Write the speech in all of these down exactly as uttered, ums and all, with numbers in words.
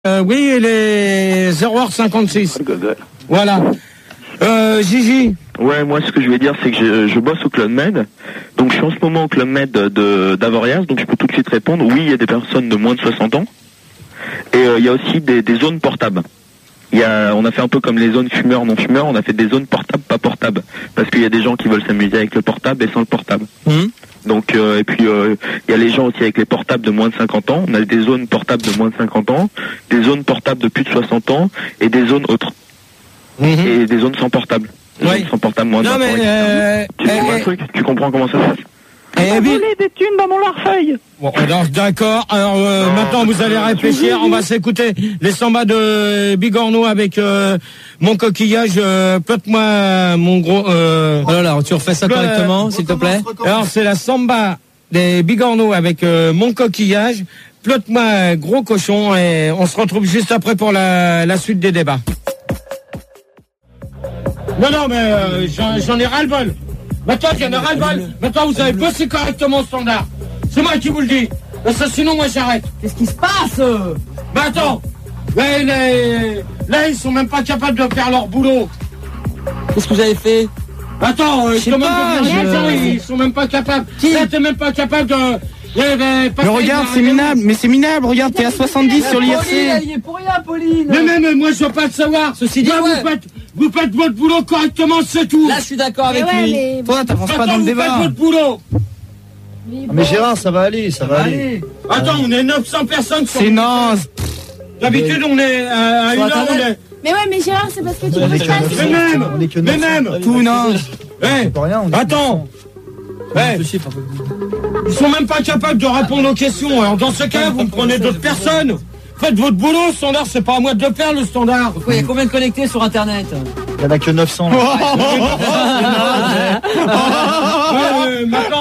Euh, oui, il est zéro heure cinquante-six. Voilà. Euh, Gigi. Ouais, moi ce que je vais dire, c'est que je, je bosse au Club Med. Donc je suis en ce moment au Club Med de d'Avoriaz, donc je peux tout de suite répondre. Oui, il y a des personnes de moins de soixante ans. Et euh, il y a aussi des, des zones portables. Il y a, on a fait un peu comme les zones fumeurs, non fumeurs, on a fait des zones portables, pas portables. Parce qu'il y a des gens qui veulent s'amuser avec le portable et sans le portable. Mmh. Donc euh, et puis il euh, y a les gens aussi avec les portables de moins de cinquante ans. On a des zones portables de moins de cinquante ans, des zones portables de plus de soixante ans et des zones autres. Mmh. Et des zones sans portable. Des oui. zones sans portable moins de non, vingt ans. Mais euh, tu comprends euh, un truc ? Tu comprends comment ça se passe ? On a volé des thunes dans mon larfeuille. Bon, alors, d'accord. Alors euh, non, maintenant vous allez réfléchir. On va s'écouter les sambas de Bigorneau avec euh, mon coquillage. Euh, Plotte-moi mon gros. Euh, alors là, tu refais ça le, correctement, euh, s'il te plaît. Alors c'est la samba des Bigorneau avec euh, mon coquillage. Plotte-moi gros cochon et on se retrouve juste après pour la, la suite des débats. Non, non, mais euh, j'en, j'en ai ras-le-bol. Maintenant, j'en ai ras-le-bol. Maintenant, vous avez bossé correctement au standard. C'est moi qui vous le dis. Mais ça, sinon, moi, j'arrête. Qu'est-ce qui se passe? Mais attends. Mais les... Là, ils sont même pas capables de faire leur boulot. Qu'est-ce que vous avez fait? Attends, euh, je sais pas, je... je... ils sont même pas capables. Qui? Là, t'es même pas capable de... Mais, mais, mais regarde, c'est minable, mais c'est minable, regarde, t'es à soixante-dix sur l'I R C. Elle y est pour rien, Pauline. Mais même, mais moi, je veux pas le savoir. Ceci dit, là, ouais. vous, faites, vous faites votre boulot correctement, c'est tout. Là, je suis d'accord avec ouais, lui. Mais... Toi, t'avances pas dans le débat. Vous faites votre boulot. Mais, bon. mais Gérard, ça va aller, ça, ça va aller. aller. Attends, on est neuf cents personnes. C'est naze. D'habitude, on est à, à une heure, on est... Mais ouais, mais Gérard, c'est parce que tu on bosses pas. Mais même, mais même. Tout naze. Hey, attends. Hey. Ils sont même pas capables de répondre aux questions. Alors dans ce cas, vous me prenez d'autres personnes. Faites votre boulot, standard, c'est pas à moi de le faire, le standard. Pourquoi il y a combien de connectés sur Internet? Il y en a que neuf cents. Là. ouais, maintenant...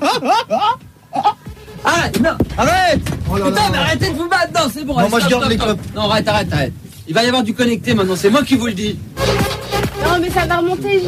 Arrête, non, arrête oh là Putain, là. mais arrêtez de vous battre. Non, c'est bon. Non, allez, moi stop, je garde stop, les stop. clubs. Non, arrête, arrête, arrête. Il va y avoir du connecté maintenant, c'est moi qui vous le dis. Non, mais ça va remonter.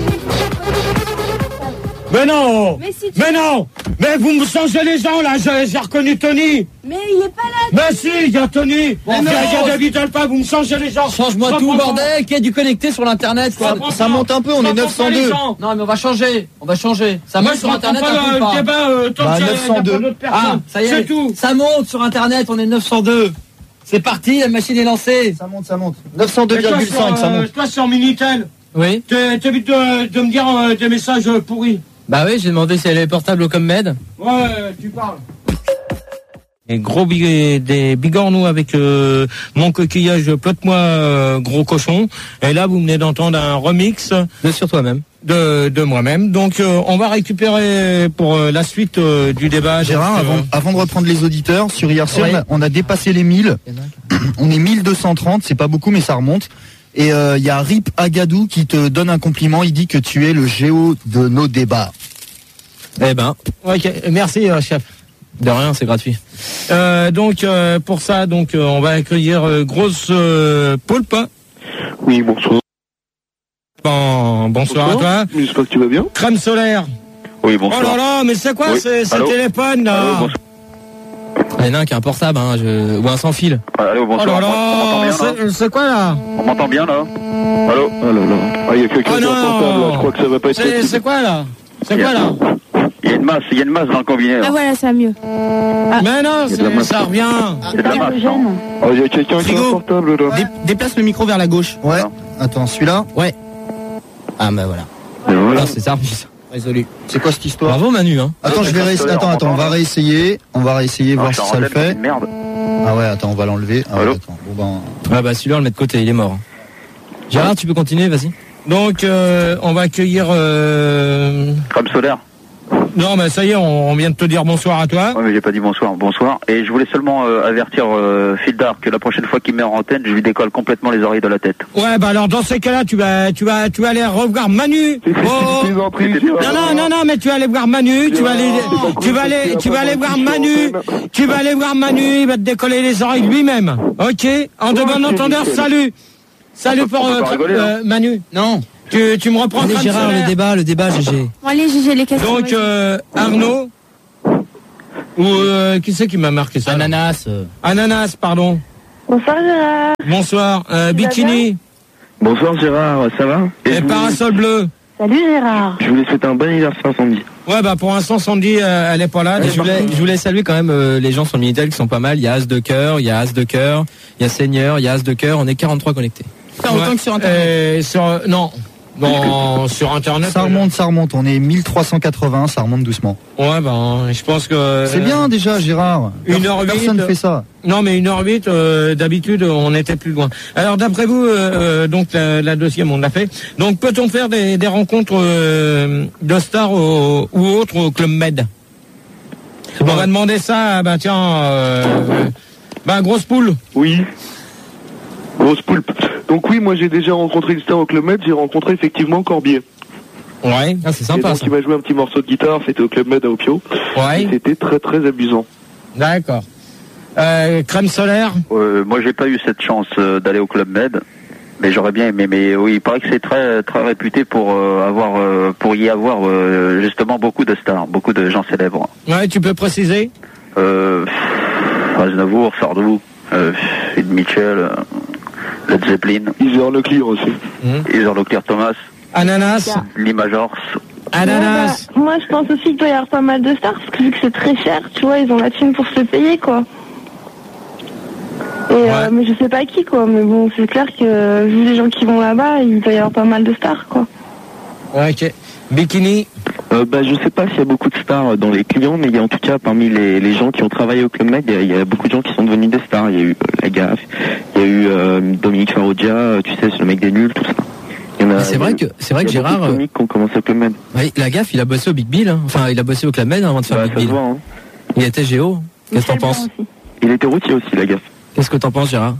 Mais non. Mais si tu... Mais non. Mais vous me changez les gens là, j'ai, j'ai reconnu Tony. Mais il est pas là. Mais si, il y a Tony. Bon, il y a David Alpha, vous me changez les gens. Change-moi tout, bordel, qu'il y a du connecté sur l'internet, quoi. Ça, ça monte un peu, on est neuf cent deux. Non, mais on va changer, on va changer. Ça monte sur internet un peu pas. Débat, euh, bah, neuf cent deux. Ah, ça y est, c'est tout. Ça monte sur internet, on est neuf cent deux. C'est parti, la machine est lancée. Ça monte, ça monte. neuf cent deux virgule cinq, ça monte. Toi, sur Minitel. Oui. T'évites de, de me dire euh, des messages euh, pourris. Bah oui, j'ai demandé si elle est portable au Commed. Ouais, tu parles. Et gros big, des bigorneaux avec euh, mon coquillage Plotte-moi euh, gros cochon. Et là, vous venez d'entendre un remix de sur toi-même. De, de moi-même. Donc, euh, on va récupérer pour euh, la suite euh, du débat. Gérard, donc, avant, euh... avant de reprendre les auditeurs, sur I R C, ouais. on, a, on a dépassé les mille. On est mille deux cent trente, c'est pas beaucoup, mais ça remonte. Et il euh, y a Rip Agadou qui te donne un compliment. Il dit que tu es le géo de nos débats. Eh ben. Ok, merci euh, chef. De rien, c'est gratuit. Euh, donc euh, pour ça, donc euh, on va accueillir euh, Grosse euh, Poulpe. Oui, bonsoir. Bon, bonsoir, bonsoir à toi. J'espère que tu vas bien. Crème solaire. Oui, bonsoir. Oh là là, mais c'est quoi oui. ce, ce téléphone là? Allô, il y en a un qui a un portable, hein, je... ou un sans fil. Allô, bonsoir. Oh là là, c'est, c'est quoi là? On m'entend bien là? Allô? Oh là là. Ah, il y a quelqu'un oh qui a un portable là, je crois que ça va pas être c'est, c'est quoi là? C'est quoi là? Il y a une masse, il y a une masse dans le combiné. Ah voilà, ça va mieux. Ah. Mais non, c'est, ça revient. Il y a de la masse. Oh, il y a quelqu'un qui a un portable là. Dé- déplace le micro vers la gauche. Ouais. Attends, celui-là? Ouais. Ah bah voilà. Et voilà. Ah, c'est ça, résolu. C'est quoi cette histoire? Bravo Manu, hein. Attends, je vais réessayer. Attends, attends, on va réessayer. On va réessayer, voir si ça le fait. Merde. Ah ouais, attends, on va l'enlever. Ah ouais, attends. Bon ben. Ah bah celui-là on le met de côté, il est mort. Gérard, tu peux continuer, vas-y. Donc euh, on va accueillir. Euh... Crème solaire. Non, mais ça y est, on, on vient de te dire bonsoir à toi. Ouais, mais j'ai pas dit bonsoir. Bonsoir. Et je voulais seulement euh, avertir euh, Fildar que la prochaine fois qu'il met en antenne, je lui décolle complètement les oreilles de la tête. Ouais, bah alors dans ces cas-là, tu vas, tu vas, tu vas aller revoir Manu. Oh. Non, non, non, non, mais tu vas aller voir Manu. Tu vas aller, tu vas aller, tu vas aller voir Manu. Tu vas aller voir Manu. Il va te décoller les oreilles lui-même. Ok. En de bon entendeur, salut. Salut pour euh, euh, Manu. Non. Tu, tu me reprends. Allez, Gérard, le débat, le débat, G G. Bon, allez, G G, les questions. Donc, euh, Arnaud, ou euh, qui c'est qui m'a marqué ça? Ananas. Euh... Ananas, pardon. Bonsoir Gérard. Bonsoir. Euh, bikini. Bonsoir Gérard, ça va? Et, Et parasol bleu. Salut Gérard. Je voulais souhaiter un bon anniversaire Sandy. Ouais, bah pour l'instant Sandy, euh, elle est pas là. Je voulais, je voulais saluer quand même euh, les gens sur le Minitel qui sont pas mal. Il y a As de cœur, il y a As de cœur, il y a Seigneur, il y a As de cœur. On est quarante-trois connectés. Pas autant Ouais. que sur Internet. Euh, sur, non. Bon, sur Internet. Ça remonte, ça remonte. On est mille trois cent quatre-vingts, ça remonte doucement. Ouais, ben, je pense que. C'est bien déjà, Gérard. Une heure huit. Personne ne fait ça. Non, mais une heure huit, euh, d'habitude, on était plus loin. Alors, d'après vous, euh, euh, donc la, la deuxième, on l'a fait. Donc, peut-on faire des, des rencontres euh, de stars au, ou autres au Club Med? On va demander ça, bah tiens, euh, bah grosse poule. Oui. Grosse poulpe. Donc oui, moi j'ai déjà rencontré une star au Club Med, j'ai rencontré effectivement Corbier. Ouais, ah, c'est sympa. Et donc Ça. il m'a joué un petit morceau de guitare, c'était au Club Med à Opio. Ouais. Et c'était très très amusant. D'accord. Euh, crème solaire. Euh, moi, j'ai pas eu cette chance euh, d'aller au Club Med, mais j'aurais bien aimé. Mais oui, il paraît que c'est très très réputé pour euh, avoir, euh, pour y avoir euh, justement beaucoup de stars, beaucoup de gens célèbres. Ouais, tu peux préciser. Euh, Aznavour, Sardou, euh, Ed Mitchell, euh, Led Zeppelin, Heather Locklear aussi. Mmh. Heather Locklear Thomas, Ananas. Lee Majors. Ananas. Ouais, bah, moi je pense aussi qu'il doit y avoir pas mal de stars parce que vu que c'est très cher, tu vois, ils ont la thune pour se le payer quoi. Et Ouais. euh, mais je sais pas qui quoi, mais bon c'est clair que vu les gens qui vont là-bas, il doit y avoir pas mal de stars quoi. Ouais, ok. Bikini. Euh, bah, je sais pas s'il y a beaucoup de stars dans les clients, mais il y a en tout cas parmi les, les gens qui ont travaillé au Club Med, il y, a, il y a beaucoup de gens qui sont devenus des stars. Il y a eu euh, la gaffe, il y a eu euh, Dominique Farrugia, euh, tu sais, c'est le mec des nuls, tout ça. Il y en a, C'est vrai que c'est vrai que il y a Gérard, beaucoup de comiques qui ont commencé au Club Med. oui, la gaffe, il a bossé au Big Bill. Hein. Enfin, il a bossé au Club Med avant de faire Bah, Big ça se Bill. voit, hein. Il était Géo. Qu'est-ce que t'en Michel Blanc penses? aussi. Il était routier aussi, la gaffe. Qu'est-ce que t'en penses, Gérard?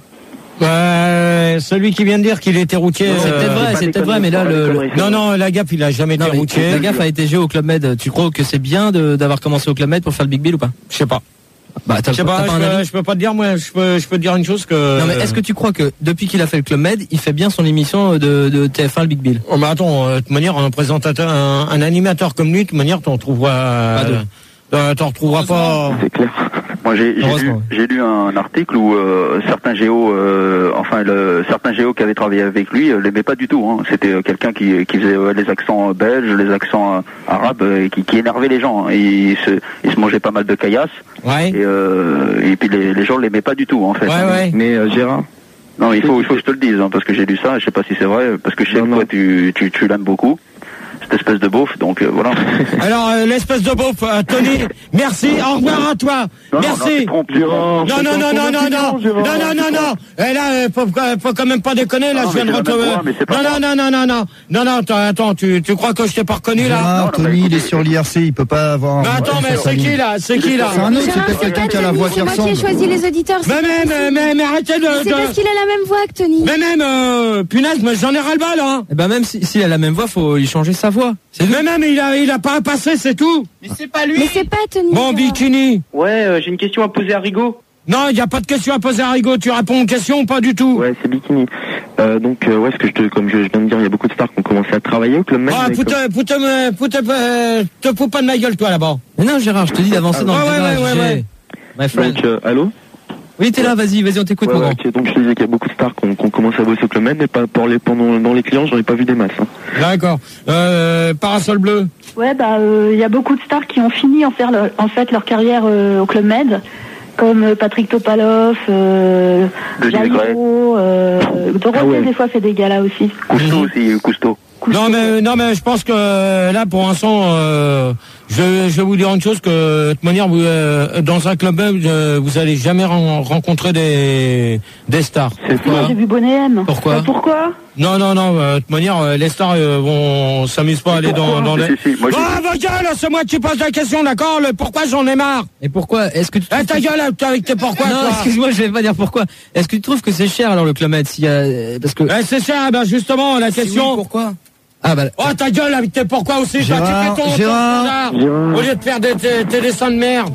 Euh, celui qui vient de dire qu'il était routier. C'est euh, peut-être vrai, pas c'est des peut-être vrai, mais là, conneries, le, pas le- des conneries. Non, non, la gaffe, il a jamais non, été mais routier. la gaffe a été Géo au Club Med. Tu crois que c'est bien de- d'avoir commencé au Club Med pour faire le Big Bill ou pas? Je sais pas. Bah, t'as Je sais t'as pas, pas je un peux, avis? je peux pas te dire, moi, je peux, je peux te dire une chose que. Non, mais est-ce que tu crois que depuis qu'il a fait le Club Med, il fait bien son émission de, de T F un, le Big Bill? Oh, mais attends, euh, de toute manière, un présentateur, un, un animateur comme lui, de toute manière, t'en trouveras. Pas deux. euh, t'en retrouveras pas. C'est clair. Moi, j'ai j'ai lu, Heureusement. j'ai lu un article où euh, certains géos, euh, enfin, le, certains géos qui avaient travaillé avec lui, euh, l'aimaient pas du tout. Hein. C'était euh, quelqu'un qui, qui faisait euh, les accents belges, les accents euh, arabes, euh, et qui, qui énervait les gens. Hein. Et il se, il se mangeait pas mal de caillasse. Ouais. Et, euh, et puis les, les gens l'aimaient pas du tout, en fait. Ouais, hein. ouais. Mais euh, Gérard, Non, il faut, il faut que je te le dise, hein, parce que j'ai lu ça. Je sais pas si c'est vrai, parce que je sais Non, que non. toi, tu, tu, tu l'aimes beaucoup. Cette espèce de beauf, donc euh, voilà. Alors, euh, l'espèce de beauf, euh, Tony, merci, au revoir à toi. Non, non, non, merci. tu te trompes. Gérard, Non, c'est non, un non, non, non, non, compliment, non, Gérard. non, non, non. Et là, euh, faut, faut quand même pas déconner, là, Non, je viens mais de c'est la même retrouver. voix, mais c'est pas Non, non, grave. non, non, non, non, non, non, attends, attends, tu, tu crois que je t'ai pas reconnu, là? Gérard, Non, non, Tony, mais il est sur l'I R C, il peut pas avoir. Mais attends, mais sur sa c'est qui, ligne. là? C'est qui, là? C'est un autre, c'est Gérard, peut-être quelqu'un pas qui a la Tony, voix qui c'est moi qui ai ressemble. choisi les auditeurs. c'est Mais pas même, possible. mais, mais arrêtez de, C'est parce de... qu'il a la même voix que Tony. Mais même, euh, punaise, mais j'en ai ras-le-bas, là. Eh ben, même si- s'il a la même voix, faut lui changer sa voix. C'est tout. Mais même, il a, il a pas à passer, c'est tout. Mais c'est pas lui. Mais c'est pas Tony. Bon, Gérard. bikini. Ouais, euh, j'ai une question à poser à Rigaud. Non, il n'y a pas de question à poser à Rigaud. Tu réponds aux questions ou pas du tout? ouais, c'est Bikini. Euh, donc, euh, ouais, ce que je te, comme je, je viens de dire, il y a beaucoup de stars qui ont commencé à travailler au Club Med. Ah, mais foute, comme- foute, euh, foute, euh, te fous pas de ma gueule, toi, là-bas. Mais non, Gérard, je te dis d'avancer dans Ouais, le ouais, débat. ouais, J'ai- ouais, ouais. My friend. Donc, euh, allô? Oui, t'es là, vas-y, vas-y, on t'écoute, Ouais, mon ouais, grand. ok, donc je te disais qu'il y a beaucoup de stars qui ont, qui ont commencé à bosser au Club Med, mais pas pour les, pendant, dans les clients, j'en ai pas vu des masses. Hein. D'accord. Euh, parasol bleu. Ouais, bah, il euh, y a beaucoup de stars qui ont fini en, faire leur, en fait leur carrière euh, au Club Med, comme euh, Patrick Topalov, euh, Denis Maigret. Jairo, euh, Dorothée Ah ouais. des fois fait des galas aussi. Cousteau aussi, il y a eu Cousteau. Non mais non mais je pense que euh, là pour l'instant euh, je, je vais vous dire une chose que de toute manière vous euh, dans un club euh, vous allez jamais ren- rencontrer des des stars. Moi j'ai vu Bonnet M. Pourquoi Bah, Pourquoi Non non non euh, de toute manière euh, les stars euh, vont s'amusent pas à aller dans dans les. Si, si, moi, j'ai- Ah va gueule, c'est moi qui pose la question, d'accord. Le pourquoi j'en ai marre. Et pourquoi est-ce que tu Eh ta gueule avec tes pourquoi. Non, toi. excuse-moi, je vais pas dire pourquoi. Est-ce que tu trouves que c'est cher alors le Club Med s'il y a parce que Eh, c'est ça, eh ben justement la Si question. oui, pourquoi Ah bah Oh ta gueule avec tes pourquoi aussi, toi, Gérard, tu fais ton, ton Gérard, standard, Gérard. au lieu de faire des, tes, tes dessins de merde.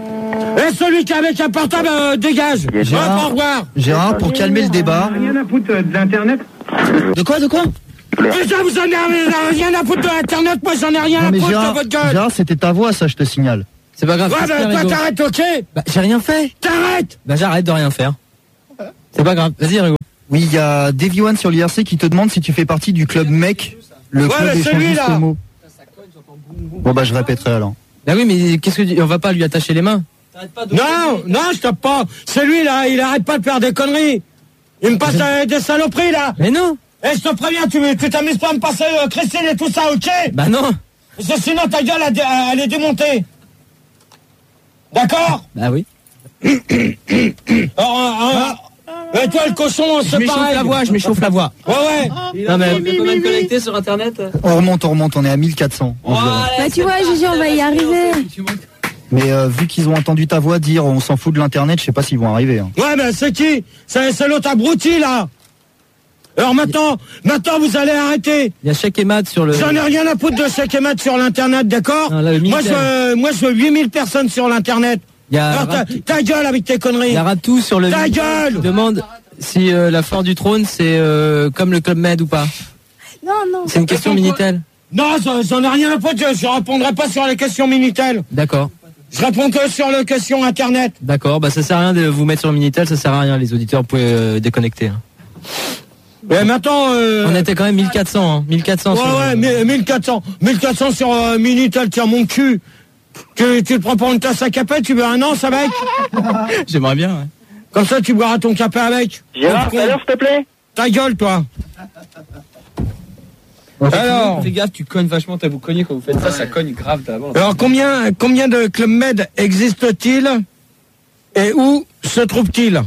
Et celui qui est avec un portable euh, dégage. Gérard. Va, au revoir. Gérard, pour calmer le débat. Rien à foutre de l'internet. De quoi, de quoi Déjà vous en avez rien à foutre de l'internet, moi j'en ai rien Non à mais foutre de Gérard, votre gueule. Gérard, c'était ta voix, ça, je te signale. C'est pas grave. Ouais qu'est-ce qu'il y ben a, toi Rigaud t'arrêtes, ok. Bah, j'ai rien fait. T'arrêtes. Bah j'arrête de rien faire. C'est pas grave. Vas-y, Rigo. Oui, il y a Davy One sur l'I R C qui te demande si tu fais partie du club mec, le Ouais, club mais c'est lui, échangiste là. homo. Bon bah je répéterai alors. Bah oui, mais qu'est-ce que tu- on va pas lui attacher les mains. Non, non, je tape pas. C'est lui, là, il arrête pas de faire des conneries. Il me passe euh, des saloperies, là. Mais non. Eh, je te préviens, tu tu t'amuses pas à me passer euh, Christine et tout ça, ok? Bah non. Parce que sinon, ta gueule, elle, elle est démontée. D'accord? Bah oui. Alors, euh, euh, et toi, le cochon, Je c'est m'échauffe pareil. la voix, je m'échauffe la voix. Ouais, ouais. Non mais Il est quand même connecté sur internet. On remonte, on remonte, on est à mille quatre cents environ. Bah tu vois, Gigi, on va y arriver. Mais euh, vu qu'ils ont entendu ta voix dire on s'en fout de l'internet, je sais pas s'ils vont arriver. Hein. Ouais, mais c'est qui? C'est c'est l'autre abruti, là. Alors maintenant, maintenant, vous allez arrêter. il y a Chèque et Mat sur le. J'en ai rien à foutre de chèque et mat sur l'internet, d'accord? Non, là, le Moi, je Minitel. veux, moi, je veux huit mille personnes sur l'internet. Il y a Alors, ta, Rat- ta gueule avec tes conneries. il y a Ratou sur le. Ta Minitel gueule qui demande si euh, la fleur du trône c'est euh, comme le Club Med ou pas. Non, non. C'est une question Minitel. Non, j'en j'en ai rien à foutre, je, je répondrai pas sur les questions Minitel. D'accord. Je réponds que sur les questions internet. D'accord. Bah ça sert à rien de vous mettre sur le Minitel, ça sert à rien. Les auditeurs, vous pouvez euh, déconnecter. hein. Mais maintenant, euh... On était quand même mille quatre cents. Hein. mille quatre cents. Ouais, sur... ouais, mi- mille quatre cents. mille quatre cents sur euh, Minitel, tiens mon cul. Tu, tu te prends pour une tasse à café, tu veux un an, ça avec? J'aimerais bien. Ouais. Comme ça, tu boiras ton café avec. Gérard, tout à l'heure, s'il te plaît. Ta gueule, toi. Alors, Fais gaffe, tu cognes vachement, t'as vous cogner quand vous faites ça, ça cogne grave d'avant. alors combien, combien de Club Med existe-t-il et où se trouve-t-il?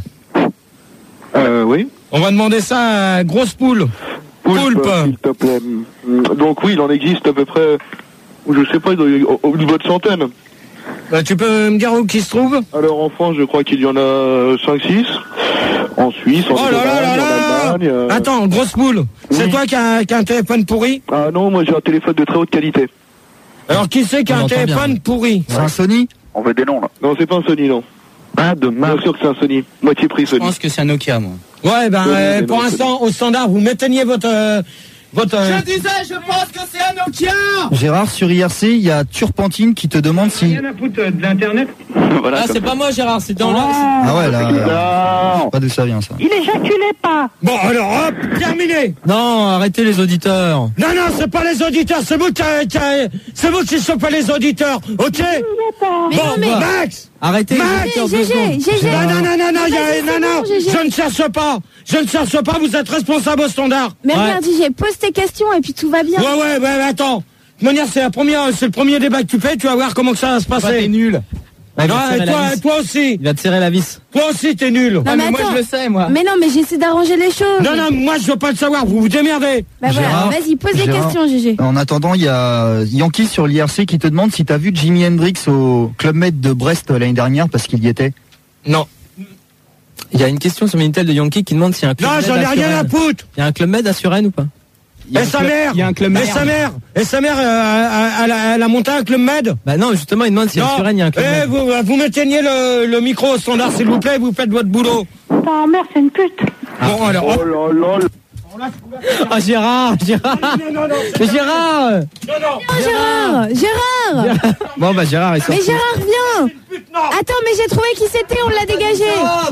Euh, oui. On va demander ça à Grosse Poule. Poulpe. S'il te plaît. Donc oui, il en existe à peu près, je sais pas, au, au niveau de centaines. Bah, tu peux me dire où qui se trouve? Alors en France, je crois qu'il y en a cinq six. En Suisse, en Oh là là là Allemagne, là en Allemagne. euh, Attends, Grosse Poule, c'est Oui. toi qui as, qui as un téléphone pourri? Ah non, moi j'ai un téléphone de très haute qualité. Alors qui c'est qui a On un entend téléphone bien. pourri? C'est un Sony. On veut des noms là. Non, c'est pas un Sony, non. Ah, de Bien marque. sûr que c'est un Sony. Moitié prix Je Sony. pense que c'est un Nokia, moi. Ouais, ben Oui, oui, euh, mais pour non, l'instant, au standard, vous m'éteignez votre... euh, votre euh, disais, je pense que c'est un Nokia. Gérard sur I R C, il y a Turpentine qui te demande si. à foutre de l'internet. Voilà, Ah comme c'est ça. pas moi Gérard, c'est dans la. Ah ouais là. Je Non. sais pas d'où ça vient ça. Il éjaculait pas. Bon, alors hop, terminé. Non, arrêtez les auditeurs. Non, non, c'est pas les auditeurs, c'est vous qui, qui- c'est vous qui chauffez les auditeurs, ok? Mais Bon, non, mais- Max, Arrêtez les Max, auditeurs. deux Gégé, secondes. Gégé. non, non, non, non, non, il y a, Vas-y, non, c'est non, bon, Gégé. je ne cherche pas, je ne cherche pas, vous êtes responsable au standard. Mais Ouais. regarde, Gégé, pose tes questions et puis tout va bien. Ouais, ouais, ouais, mais attends. De toute manière, c'est la première, c'est le premier débat que tu fais, tu vas voir comment que ça va se Toi, t'es passer. nul. Ah, il va te Ouais, serrer et la toi, vis. toi aussi, Il va te serrer la vis. toi aussi, t'es nul. Non, mais moi attends. je le sais, moi. Mais non, mais j'essaie d'arranger les choses. Non, non, moi, je veux pas le savoir, vous vous démerdez. Bah voilà, Gérard, vas-y, pose des Gérard. questions, Gégé. En attendant, il y a Yankee sur l'I R C qui te demande si t'as vu Jimi Hendrix au Club Med de Brest l'année dernière parce qu'il y était. Non. Il y a une question sur Minitel de Yankee qui demande s'il y a un club Non, med j'en ai à rien à Suresnes. foutre. Il y a un club med à Suresnes ou pas? Il y a Et un sa club- mère. Il y a un club Et merde. sa mère. Et sa mère, euh, elle a- elle a monté un club med. Bah non, justement, il demande si à Non. Suresnes il y a un club Eh, med. vous, vous m'éteignez le, le micro au standard, s'il vous plaît, vous faites votre boulot. Ta mère, c'est une pute. Bon, alors, Oh hop. là là là. Ah Gérard, Gérard, Non, non, non. mais Gérard. Non, non. Gérard, Gérard. Bon bah Gérard est Mais sorti. Gérard, viens. Non. Attends, mais j'ai trouvé qui c'était, on l'a dégagé.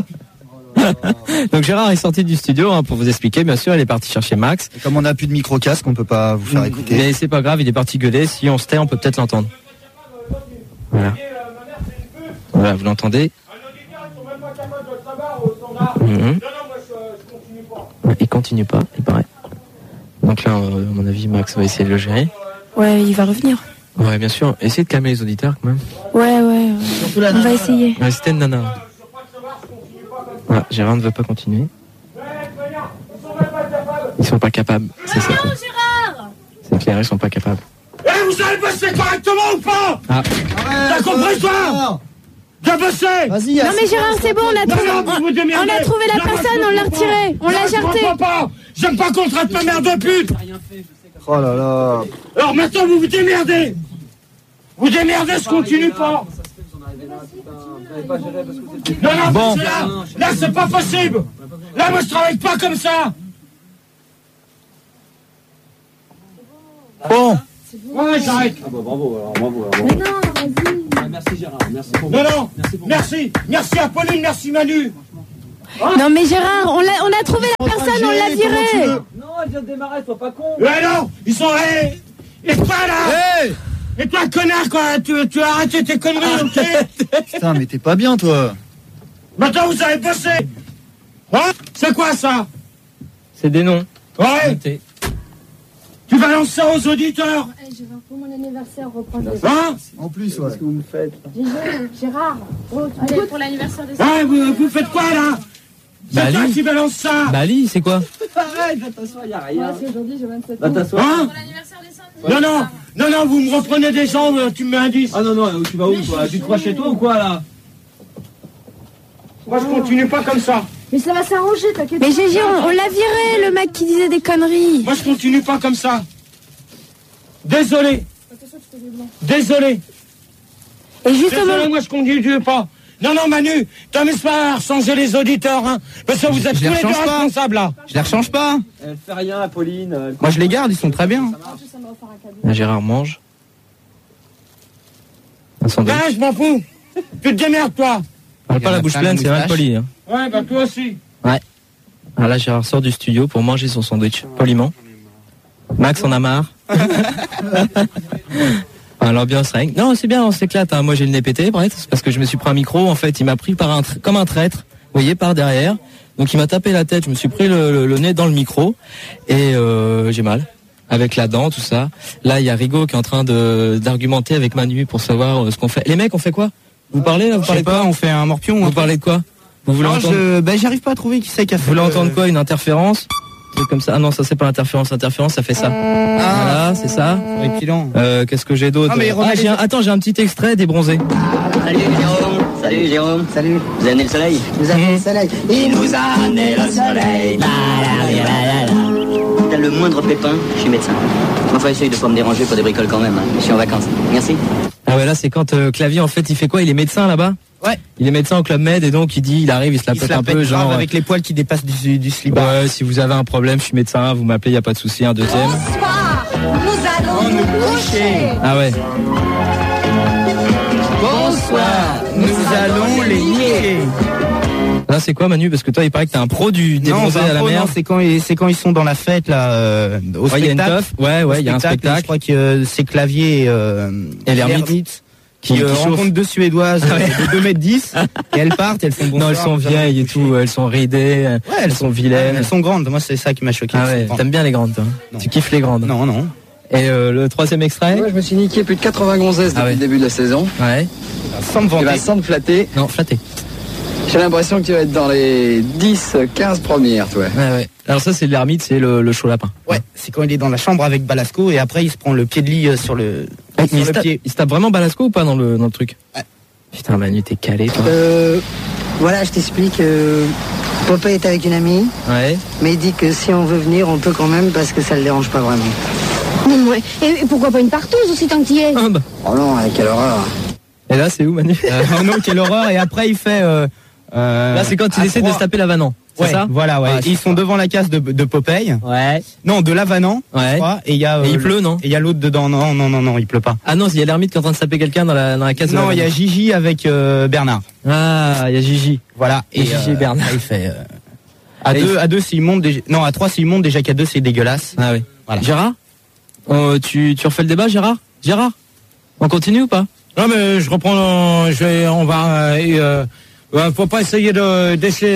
Donc Gérard est sorti du studio hein, pour vous expliquer. Bien sûr, il est parti chercher Max. Et comme on n'a plus de micro casque, on peut pas vous faire écouter. Mais c'est pas grave, il est parti gueuler. Si on se tait, on peut peut-être l'entendre. Voilà. Voilà, vous l'entendez. Mhm. Ouais, il continue pas, il paraît. Donc là, euh, à mon avis, Max va essayer de le gérer. Ouais, il va revenir. Ouais, bien sûr. Essayez de calmer les auditeurs quand même. Ouais, ouais, ouais. On va essayer. Ouais, c'était une nana. Ah, Gérard ne veut pas continuer. Ils sont pas capables. C'est ça. Gérard. C'est clair, ils sont pas capables. Eh, vous allez bosser correctement ou pas? Ah, T'as compris, toi? T'as bossé? Vas-y, Non mais Gérard, c'est bon, on a Non, trouvé, non, vous vous on, démerdez. on a trouvé la Non, moi, personne, je on l'a comprends retiré, on pas. l'a Non, je jarté. comprends pas. J'aime pas qu'on traite ma mère de pute. Oh là là. Alors maintenant, vous vous démerdez. Vous démerdez, je continue pas. Non, non, Bon. parce que là, là, c'est pas possible. Là, moi, je travaille pas comme ça. Bon. Ouais, j'arrête. Ah bah bravo, alors bravo. Alors, Mais non, vas-y. Ah, merci Gérard, merci pour Non, non, merci. Merci à Pauline, merci Manu. Non mais Gérard, on a, on a trouvé la personne, on l'a viré. Non, elle vient de démarrer, sois pas con. Ouais, non, ils sont... Hey, et toi, là hey. Et toi, connard, quoi, tu, tu as arrêté tes conneries, ok? Putain, mais t'es pas bien, toi. Maintenant, vous avez bossé. Hein? C'est quoi, ça? C'est des noms. Ouais. Notez. Tu balances ça aux auditeurs. Hey, Gérard, pour mon anniversaire, reprends le... Hein? En plus, ouais. Qu'est-ce que vous me faites? Gérard, oh, tu allez, pour l'anniversaire des... Ouais, vous, vous faites quoi, là? C'est toi qui balance ça. Bali, c'est quoi? Arrête, va t'asseoir, y'a rien. Ouais, c'est aujourd'hui, j'ai vingt-sept ans. Va t'asseoir. Hein? Pour l'anniversaire des Saints. Non, non, non, non, vous me reprenez des gens, tu me mets un dix. Ah non, non, tu vas où, toi? Tu te crois chez toi ou quoi, là? Moi, je continue pas comme ça. Mais ça va s'arranger, t'inquiète. Mais Gégé, on, on l'a viré, le mec qui disait des conneries. Moi, je continue pas comme ça. Désolé. Désolé. Et justement... Désolé, moi, je continue pas. Non, non, Manu, t'amuses pas à changer les auditeurs, hein. Parce que vous êtes tous les deux responsables, là. Je les rechange pas. Elle fait rien, Pauline. Elle... Moi, je les garde, ils sont très bien. Là, Gérard mange. Un sandwich. Ah, je m'en fous. Tu te démerdes, toi. Parle pas la bouche pleine, c'est mal poli. Hein. Ouais, bah toi aussi. Ouais. Ah là, Gérard sort du studio pour manger son sandwich, poliment. Max en a marre. Ah, l'ambiance règne. Non, c'est bien, on s'éclate. Hein. Moi, j'ai le nez pété, bref, c'est parce que je me suis pris un micro. En fait, il m'a pris par un tra- comme un traître, vous voyez, par derrière. Donc, il m'a tapé la tête. Je me suis pris le, le, le nez dans le micro et euh, j'ai mal. Avec la dent, tout ça. Là, il y a Rigaud qui est en train de d'argumenter avec Manu pour savoir euh, ce qu'on fait. Les mecs, on fait quoi? Vous parlez là? Vous Je parlez sais pas, on fait un morpion. Vous hein. parlez de quoi? Vous voulez Non, entendre je... ben, j'arrive pas à trouver qui c'est qui a fait. Vous voulez le- entendre quoi? Une interférence? C'est comme ça. Ah non, ça c'est pas l'interférence. Interférence, ça fait ça. Ah, Voilà, c'est ça. Horripilant. Euh, qu'est-ce que j'ai d'autre? Ah, mais Ah, j'ai un... Attends, j'ai un petit extrait des bronzés. Salut Jérôme, salut Jérôme, salut. Vous avez amené le soleil? Vous avez amené le soleil. Il nous a amené le soleil. La, la, la, la, la. T'as le moindre pépin, je suis médecin. Enfin, essaye de pas me déranger pour des bricoles quand même. Hein. Je suis en vacances. Merci. Ah ouais, là c'est quand euh, Clavier en fait il fait quoi? Il est médecin là-bas? Ouais. Il est médecin au Club Med et donc il dit, il arrive, il se la Il pète se la un pète peu, grave genre. avec les poils qui dépassent du, du slibard. Ouais, si vous avez un problème, je suis médecin, vous m'appelez, y a pas de souci, un deuxième. Bonsoir, nous allons nous coucher. Ah ouais. Bonsoir, nous allons les niquer. Là c'est quoi Manu? Parce que toi il paraît que t'es un pro du des Non, bronzés bah, à la oh, mer. non, c'est quand ils, c'est quand ils sont dans la fête là, euh, au Ouais, il y a une spectacle. teuf. Ouais, ouais, il y a un Je spectacle. crois que euh, c'est Clavier euh, Et l'ermite. qui, Qui- euh, qui chauffe. rencontrent deux Suédoises euh, de deux mètres dix et elles partent, elles font bonsoir. Non, elles sont nous allons vieilles et coucher. tout, elles sont ridées, Ouais, elles sont vilaines. Elles sont grandes. Moi, c'est ça qui m'a choqué. Ah elles ouais, sont grandes. t'aimes bien les grandes toi. Non. Tu kiffes les grandes. Non, non. Et euh, le troisième extrait? Moi, je me suis niqué plus de quatre-vingts gonzesses depuis Ah ouais. le début de la saison. Ouais. Sans me Tu vas vanter. sans te flatter. Non, flatté. J'ai l'impression que tu vas être dans les dix, quinze premières, toi. Ouais, ouais. Alors ça c'est l'ermite, c'est le, le chaud lapin. Ouais, c'est quand il est dans la chambre avec Balasco et après il se prend le pied de lit euh, sur le, Mais sur il, le se tape, pied. il se tape vraiment Balasco ou pas dans le, dans le truc? Ouais. Putain Manu, t'es calé toi. Euh, voilà, je t'explique. Euh, Popeye est avec une amie, Ouais. mais il dit que si on veut venir, on peut quand même parce que ça le dérange pas vraiment. Ouais. Et pourquoi pas une partouze aussi tant qu'il y est? Ah, bah. Oh non, quelle horreur. Et là c'est où Manu? Euh, oh non, quelle horreur. Et après il fait. Euh, euh, Là c'est quand il à essaie trois- de se taper la Vanan. C'est Ouais, ça? voilà, ouais. Ah, Et c'est ils sont devant la case de, de Popeye. Ouais. Non, de l'Avanant, je Ouais. crois. Et il y a. euh, Et il le- pleut, non? Et il y a l'autre dedans. Non, non, non, non, il pleut pas. Ah non, il y a l'ermite qui est en train de se taper quelqu'un dans la, dans la case de Non, la il y a Vanan. Gigi avec euh, Bernard. Ah, il y a Gigi. Voilà. Et Gigi et Bernard. là, il fait. euh, à Et deux, il- à deux, s'il monte déjà. Non, à trois, s'il monte déjà qu'à deux, c'est dégueulasse. Ah oui. Voilà. Gérard? Euh, tu, tu refais le débat Gérard? Gérard? On continue ou pas? Non, mais je reprends, je vais, on va, euh, euh, faut pas essayer de, d'essayer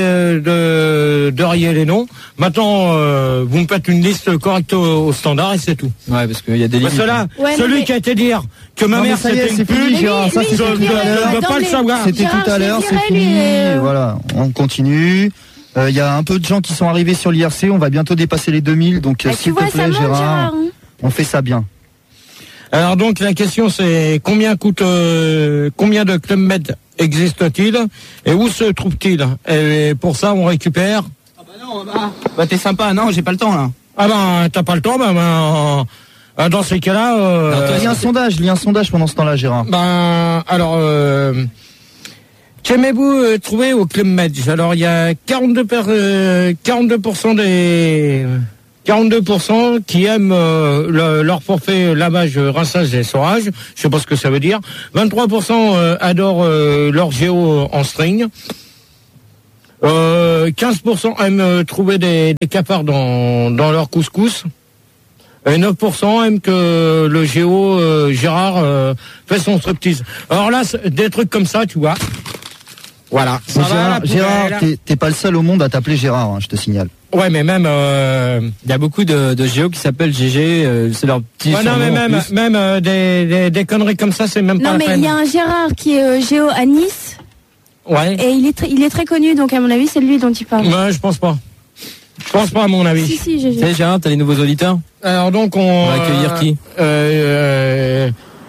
de, de rayer les noms. Maintenant, euh, vous me faites une liste correcte au, au standard et c'est tout. Ouais, parce qu'il y a des Parce limites. que là, Ouais, celui mais- qui a été dire que ma Non, mais mère ça y est, c'était une c'est fini, pute, Gérard, ça, je c'est je- fini. je ne veux pas le savoir. C'était Gérard, tout à je l'heure, l'ai c'est viré, fini. lui, euh. Voilà, on continue. Il y a un peu de gens qui sont arrivés sur l'I R C. On va bientôt dépasser les deux mille. Donc, Ah, euh, tu s'il vois, te ça plaît, monte, Gérard, Gérard, hein. on fait ça bien. Alors donc la question c'est combien coûte, euh, combien de Club Med existe-t-il et où se trouve-t-il? Et pour ça on récupère. Ah bah non, bah, bah t'es sympa. Non, j'ai pas le temps là. Ah ben t'as pas le temps, ben, ben euh, dans ces cas-là. Euh, Lis un sondage, lis un sondage pendant ce temps-là, Gérard. Ben alors. Euh, Qu'aimez-vous euh, trouver au Club Med? Alors il y a quarante-deux pour cent euh, quarante-deux pour cent des quarante-deux pour cent qui aiment euh, le- leur forfait lavage, rinçage et essorage. Je sais pas ce que ça veut dire. vingt-trois pour cent euh, adorent euh, leur géo en string. Euh, quinze pour cent aiment euh, trouver des, des cafards dans, dans leur couscous. Et neuf pour cent aiment que le géo euh, Gérard euh, fait son striptease. Alors là, des trucs comme ça, tu vois. Voilà. Ça Mais Gérard, va, Gérard t'es, t'es pas le seul au monde à t'appeler Gérard, hein, je te signale. Ouais, mais même... Euh... Il y a beaucoup de, de géos qui s'appellent G G, euh, c'est leur petit Ouais, non, mais même, même euh, des, des, des conneries comme ça, c'est même Non, pas mais la il peine. y a un Gérard qui est euh, géo à Nice. Ouais. Et il est, très, il est très connu, donc à mon avis, c'est lui dont tu parles. Ouais, je pense pas. Je pense pas, à mon avis. Si, si, G G. Tu sais, Gérard, t'as les nouveaux auditeurs? Alors donc, on... On va accueillir qui? Euh... euh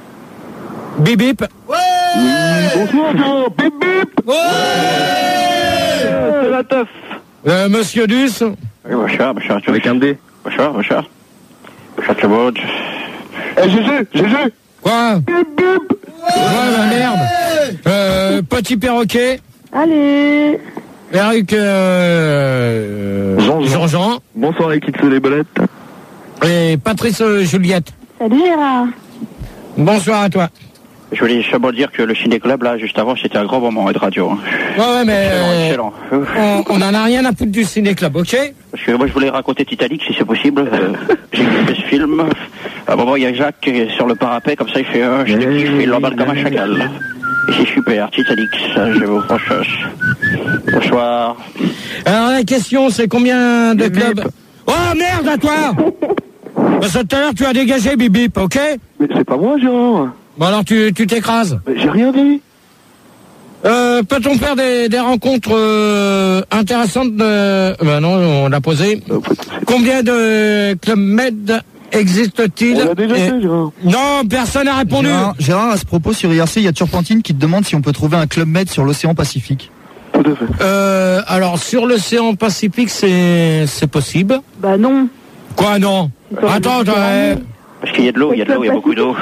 Bip bip. Ouais. Bonsoir, Jean. Bip bip. Ouais. C'est la teuf. Euh, Monsieur Duss. Oui, bonsoir, bonsoir. Avec un D. Bonsoir, bonsoir. Bonsoir tout le monde. Eh, G G, G G. Quoi? Bip bip. Ouais, bah merde. Euh, petit perroquet. Allez. Eric euh, Jean-Jean. Jean-Jean. Bonsoir les kids les bolettes. Et Patrice euh, Juliette. Salut Gérard. Bonsoir à toi. Je voulais seulement dire que le ciné-club, là, juste avant, c'était un grand moment de radio. Hein. Ouais, ouais, mais euh, Excellent, on, on en a rien à foutre du ciné-club, ok? Parce que moi, je voulais raconter Titanic, si c'est possible. Euh, j'ai fait ce film. À un moment, il y a Jacques qui est sur le parapet, comme ça, il fait un, je te kiffe, il l'emballe comme un chacal. Et c'est super, Titanic, ça, je vous franchise. Bonsoir. Alors la question, c'est combien de clubs? Oh merde, à toi! Parce que tout à l'heure, tu as dégagé, bip bip, ok? Mais c'est pas moi, Gérard. Bon alors, tu tu t'écrases. Mais j'ai rien dit. Euh, peut-on faire des, des rencontres euh, intéressantes de... Ben non, on l'a posé. Combien de Club Med existe-t-il? On l'a déjà Et... fait, Gérard. Non, personne n'a répondu. Gérard, Gérard, à ce propos, sur I R C, il y a Turpentine qui te demande si on peut trouver un Club Med sur l'océan Pacifique. Tout à fait. Euh, alors, sur l'océan Pacifique, c'est c'est possible. Bah non. Quoi, non? Attends, euh... Parce qu'il y a de l'eau, il y a de l'eau, il y a beaucoup d'eau.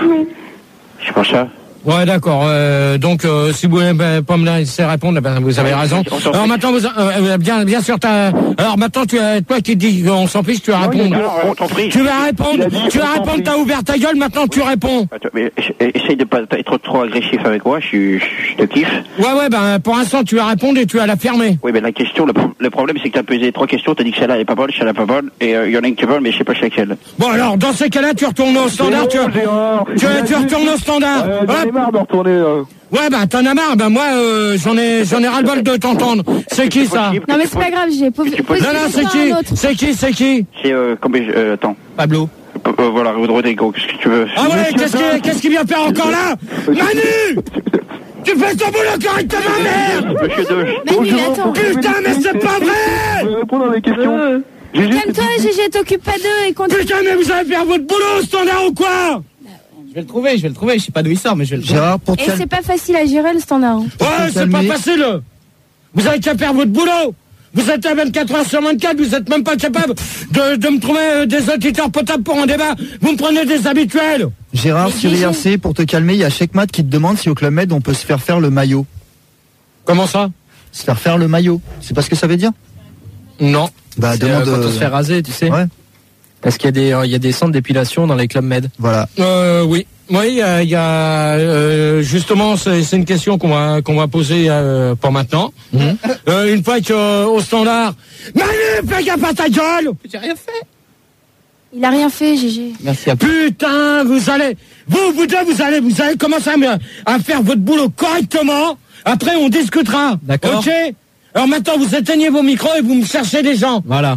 C'est pour ça. Ouais, d'accord. Euh, donc, euh, si vous voulez ben, pas me laisser répondre, ben, vous avez raison. Alors maintenant, vous, euh, bien, bien sûr, t'as. Alors maintenant, tu as toi qui dis qu'on s'en fiche, tu vas répondre. Tu vas répondre. Tu vas répondre. T'as ouvert ta gueule. Maintenant, tu réponds. Attends, mais essaye de pas être trop agressif avec moi. Je, suis- je te kiffe. Ouais, ouais. Ben, pour l'instant, tu vas répondre et tu vas la fermer. Oui, mais la question, le, pro- le problème, c'est que t'as posé trois questions. T'as dit que celle-là est pas bonne, celle-là est pas bonne, et il euh, y en a une qui est bonne, mais je sais pas c'est laquelle. Bon, alors, dans ces cas-là, tu retournes au standard. Tu, tu, tu retournes au standard. Euh, J'en ai Hop. marre de retourner. euh. Ouais, bah t'en as marre. Ben moi, euh, j'en ai, j'en ai ras le bol de t'entendre. C'est qui ça? Non, mais c'est pas grave, j'ai posé. Non, non, c'est qui? C'est qui? C'est qui? C'est, euh, comme, euh, attends. Pablo. Euh, euh, voilà, Rodrigo, qu'est-ce que tu veux? Ah ouais, qu'est-ce qu'il qu'est-ce qu'il vient faire encore là? Manu! Tu fais ton boulot correctement, merde! Monsieur Doge. Manu, il attend. Putain, mais c'est pas vrai! Je vais répondre à les questions. Calme-toi, Gégé, t'occupe pas d'eux et continue. Putain, mais vous allez faire votre boulot, standard ou quoi? Je vais le trouver, je vais le trouver, je sais pas d'où il sort, mais je vais le trouver. Gérard, pour te Et calmer. c'est pas facile à gérer le standard. hein. Ouais, c'est pas facile. Vous avez qu'à faire votre boulot. Vous êtes à vingt-quatre heures sur vingt-quatre, vous êtes même pas capable de, de me trouver euh, des auditeurs potables pour un débat. Vous me prenez des habituels. Gérard, Mais sur Gégé. I R C, pour te calmer, il y a Checkmat qui te demande si au Club Med on peut se faire faire le maillot. Comment ça? Se faire faire le maillot. C'est pas ce que ça veut dire? Non. Bah, C'est, demande. euh, quand on euh, se fait raser, tu sais. Ouais. Est-ce qu'il y a des, euh, il y a des centres d'épilation dans les clubs med? Voilà. Euh, oui. Oui, il y a, il y a, euh, justement, c'est c'est une question qu'on va qu'on va poser euh, pour maintenant. Euh, une fois que euh, au standard, Manu, fais gaffe à ta gueule. J'ai rien fait. Il a rien fait, Gégé. Merci à Putain, vous allez, vous, vous deux, vous allez, vous allez commencer à, me- à faire votre boulot correctement. Après, on discutera. D'accord. Ok. Alors maintenant, vous éteignez vos micros et vous me cherchez des gens. Voilà.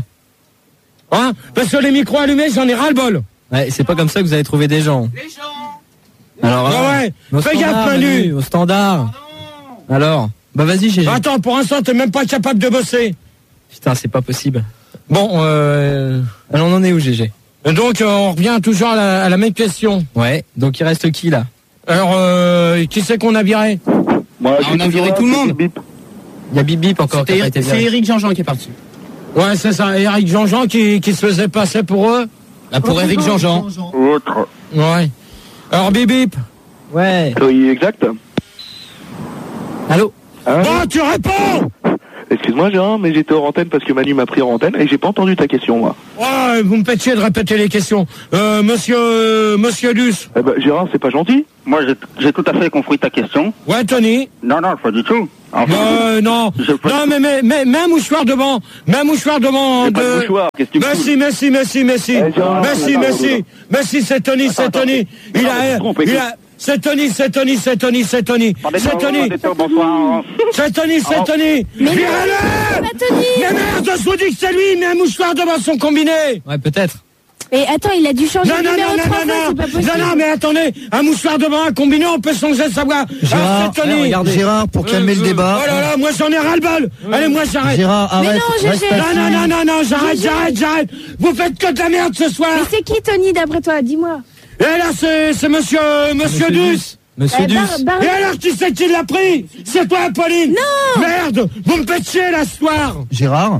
Hein? Parce que les micros allumés, j'en ai ras le bol. Ouais, c'est pas comme ça que vous allez trouver des gens. les gens. Alors, Ouais, euh, ouais. au Fais standard, gaffe, Manu. Au standard. Alors, bah vas-y, Gégé. Attends, pour l'instant, t'es même pas capable de bosser. Putain, c'est pas possible. Bon, euh... Alors, on en est où, Gégé? donc, euh, on revient toujours à la, à la même question. Ouais. Donc, il reste qui, là? Alors, euh, qui c'est qu'on a viré? Moi, Ah, je suis on a toujours viré là, tout le c'est monde. Bip. Il y a Bip Bip encore qui a pas C'est été c'est viré. Eric Jean-Jean qui est parti. Ouais, c'est ça, Eric Jean-Jean qui, qui se faisait passer pour eux. Bah, pour Eric Jean-Jean. Autre. Ouais. Alors, bip bip. Ouais. Oui, exact. Allô? Hein? Bon, tu réponds! Excuse-moi Gérard, mais j'étais hors antenne parce que Manu m'a pris en antenne et j'ai pas entendu ta question moi. Oh, vous me faites chier de répéter les questions. Euh, monsieur, euh, monsieur Luce. Eh ben Gérard, c'est pas gentil. Moi, j'ai, j'ai tout à fait compris ta question. Ouais, Tony. Non, non, pas du tout. Enfin, euh, non, non, mais, mais, mais, mais un mouchoir devant, mais un mouchoir devant. J'ai de... pas de mouchoir, qu'est-ce que tu me Merci, merci, merci, merci, Eh, Gérard, merci, attends, merci, attends. merci, c'est Tony, c'est Attends, Tony. attends. Il Non, a, mais tu te trompes, il écoute. a, c'est Tony, c'est Tony, c'est Tony, c'est Tony, c'est Tony. Bonsoir. C'est Tony, c'est Tony. Mais non, Virez-le. c'est pas Tony. Mais merde, je vous dis que c'est lui, mais un mouchoir devant son combiné. Ouais, peut-être. Mais attends, il a dû changer Non, de non, numéro non, trois non, fois, non, c'est pas possible. non, non, mais attendez, un mouchoir devant un combiné, on peut changer sa voix. Gérard, Ah, c'est Tony. regardez. Gérard, pour calmer le débat. Oh là là, moi j'en ai ras le bol. Allez, moi j'arrête. Gérard, Mais arrête. non, reste Gégé. assis. Non, non, non, non, non, j'arrête, Gégé. j'arrête, j'arrête. Vous faites que de la merde ce soir. Mais c'est qui Tony d'après toi? Dis-moi. Et là, c'est, c'est monsieur, monsieur Duss. Monsieur Eh, Duss. Bar- Bar- Et alors, qui c'est qui l'a pris? C'est toi, Pauline. Non. Merde, vous me faites chier là ce soir. Gérard.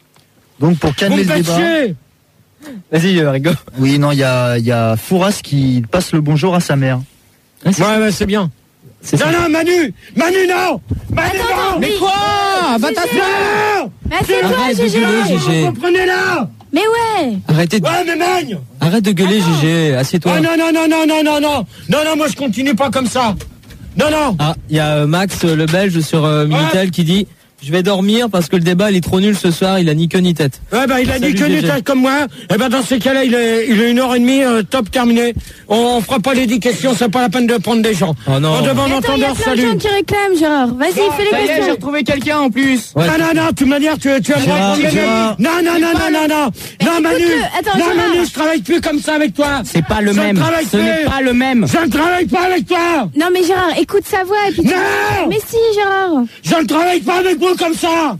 Donc pour Vous calmer me le faites débat. chier. Vas-y, euh, Rigo. Oui, non, il y a, il y a Fouras qui passe le bonjour à sa mère. Ouais, ouais, c'est bien. C'est Non, ça. non, Manu, Manu, non. Manu, Attends, non. attends, mais- quoi? Va t'asseoir. Non. Mais c'est toi, Arrête de Gégé. gueuler, Gégé. Vous comprenez là? Mais ouais. Arrêtez de, Ouais, mais Magne. arrête de gueuler, Gégé. Assieds-toi. Oh non, non, non, non, non, non, non. Non, non, moi je continue pas comme ça. Non, non. Ah, il y a euh, Max, euh, le Belge, sur euh, Minitel, qui dit « Je vais dormir parce que le débat, il est trop nul ce soir, il a ni queue ni tête. » Ouais, bah, il a Salut, dit que Gégé. n'était comme moi. Et ben, dans ces cas-là, il est, il est une heure et demie, euh, top terminé. On, on fera pas les dix questions, c'est pas la peine de prendre des gens. Oh non. On demande Mais attends, il y a entendeur, plein de salut. gens qui réclament, Gérard. Vas-y, fais les Ça y est, j'ai questions. retrouvé quelqu'un en plus. Ouais, non, non, non, de toute manière, tu, tu as le droit de Gérard, prendre les Gérard. mêmes. Non, non, non, non, non, non. Non, Manu. écoute-le. Attends, Non, Gérard. Manu, je travaille plus comme ça avec toi. C'est pas le Je même. travaille Ce n'est plus. pas le même. Je ne travaille pas avec toi. Non, mais Gérard, écoute sa voix et puis tu- Non. Mais si, Gérard. Je ne travaille pas avec vous comme ça.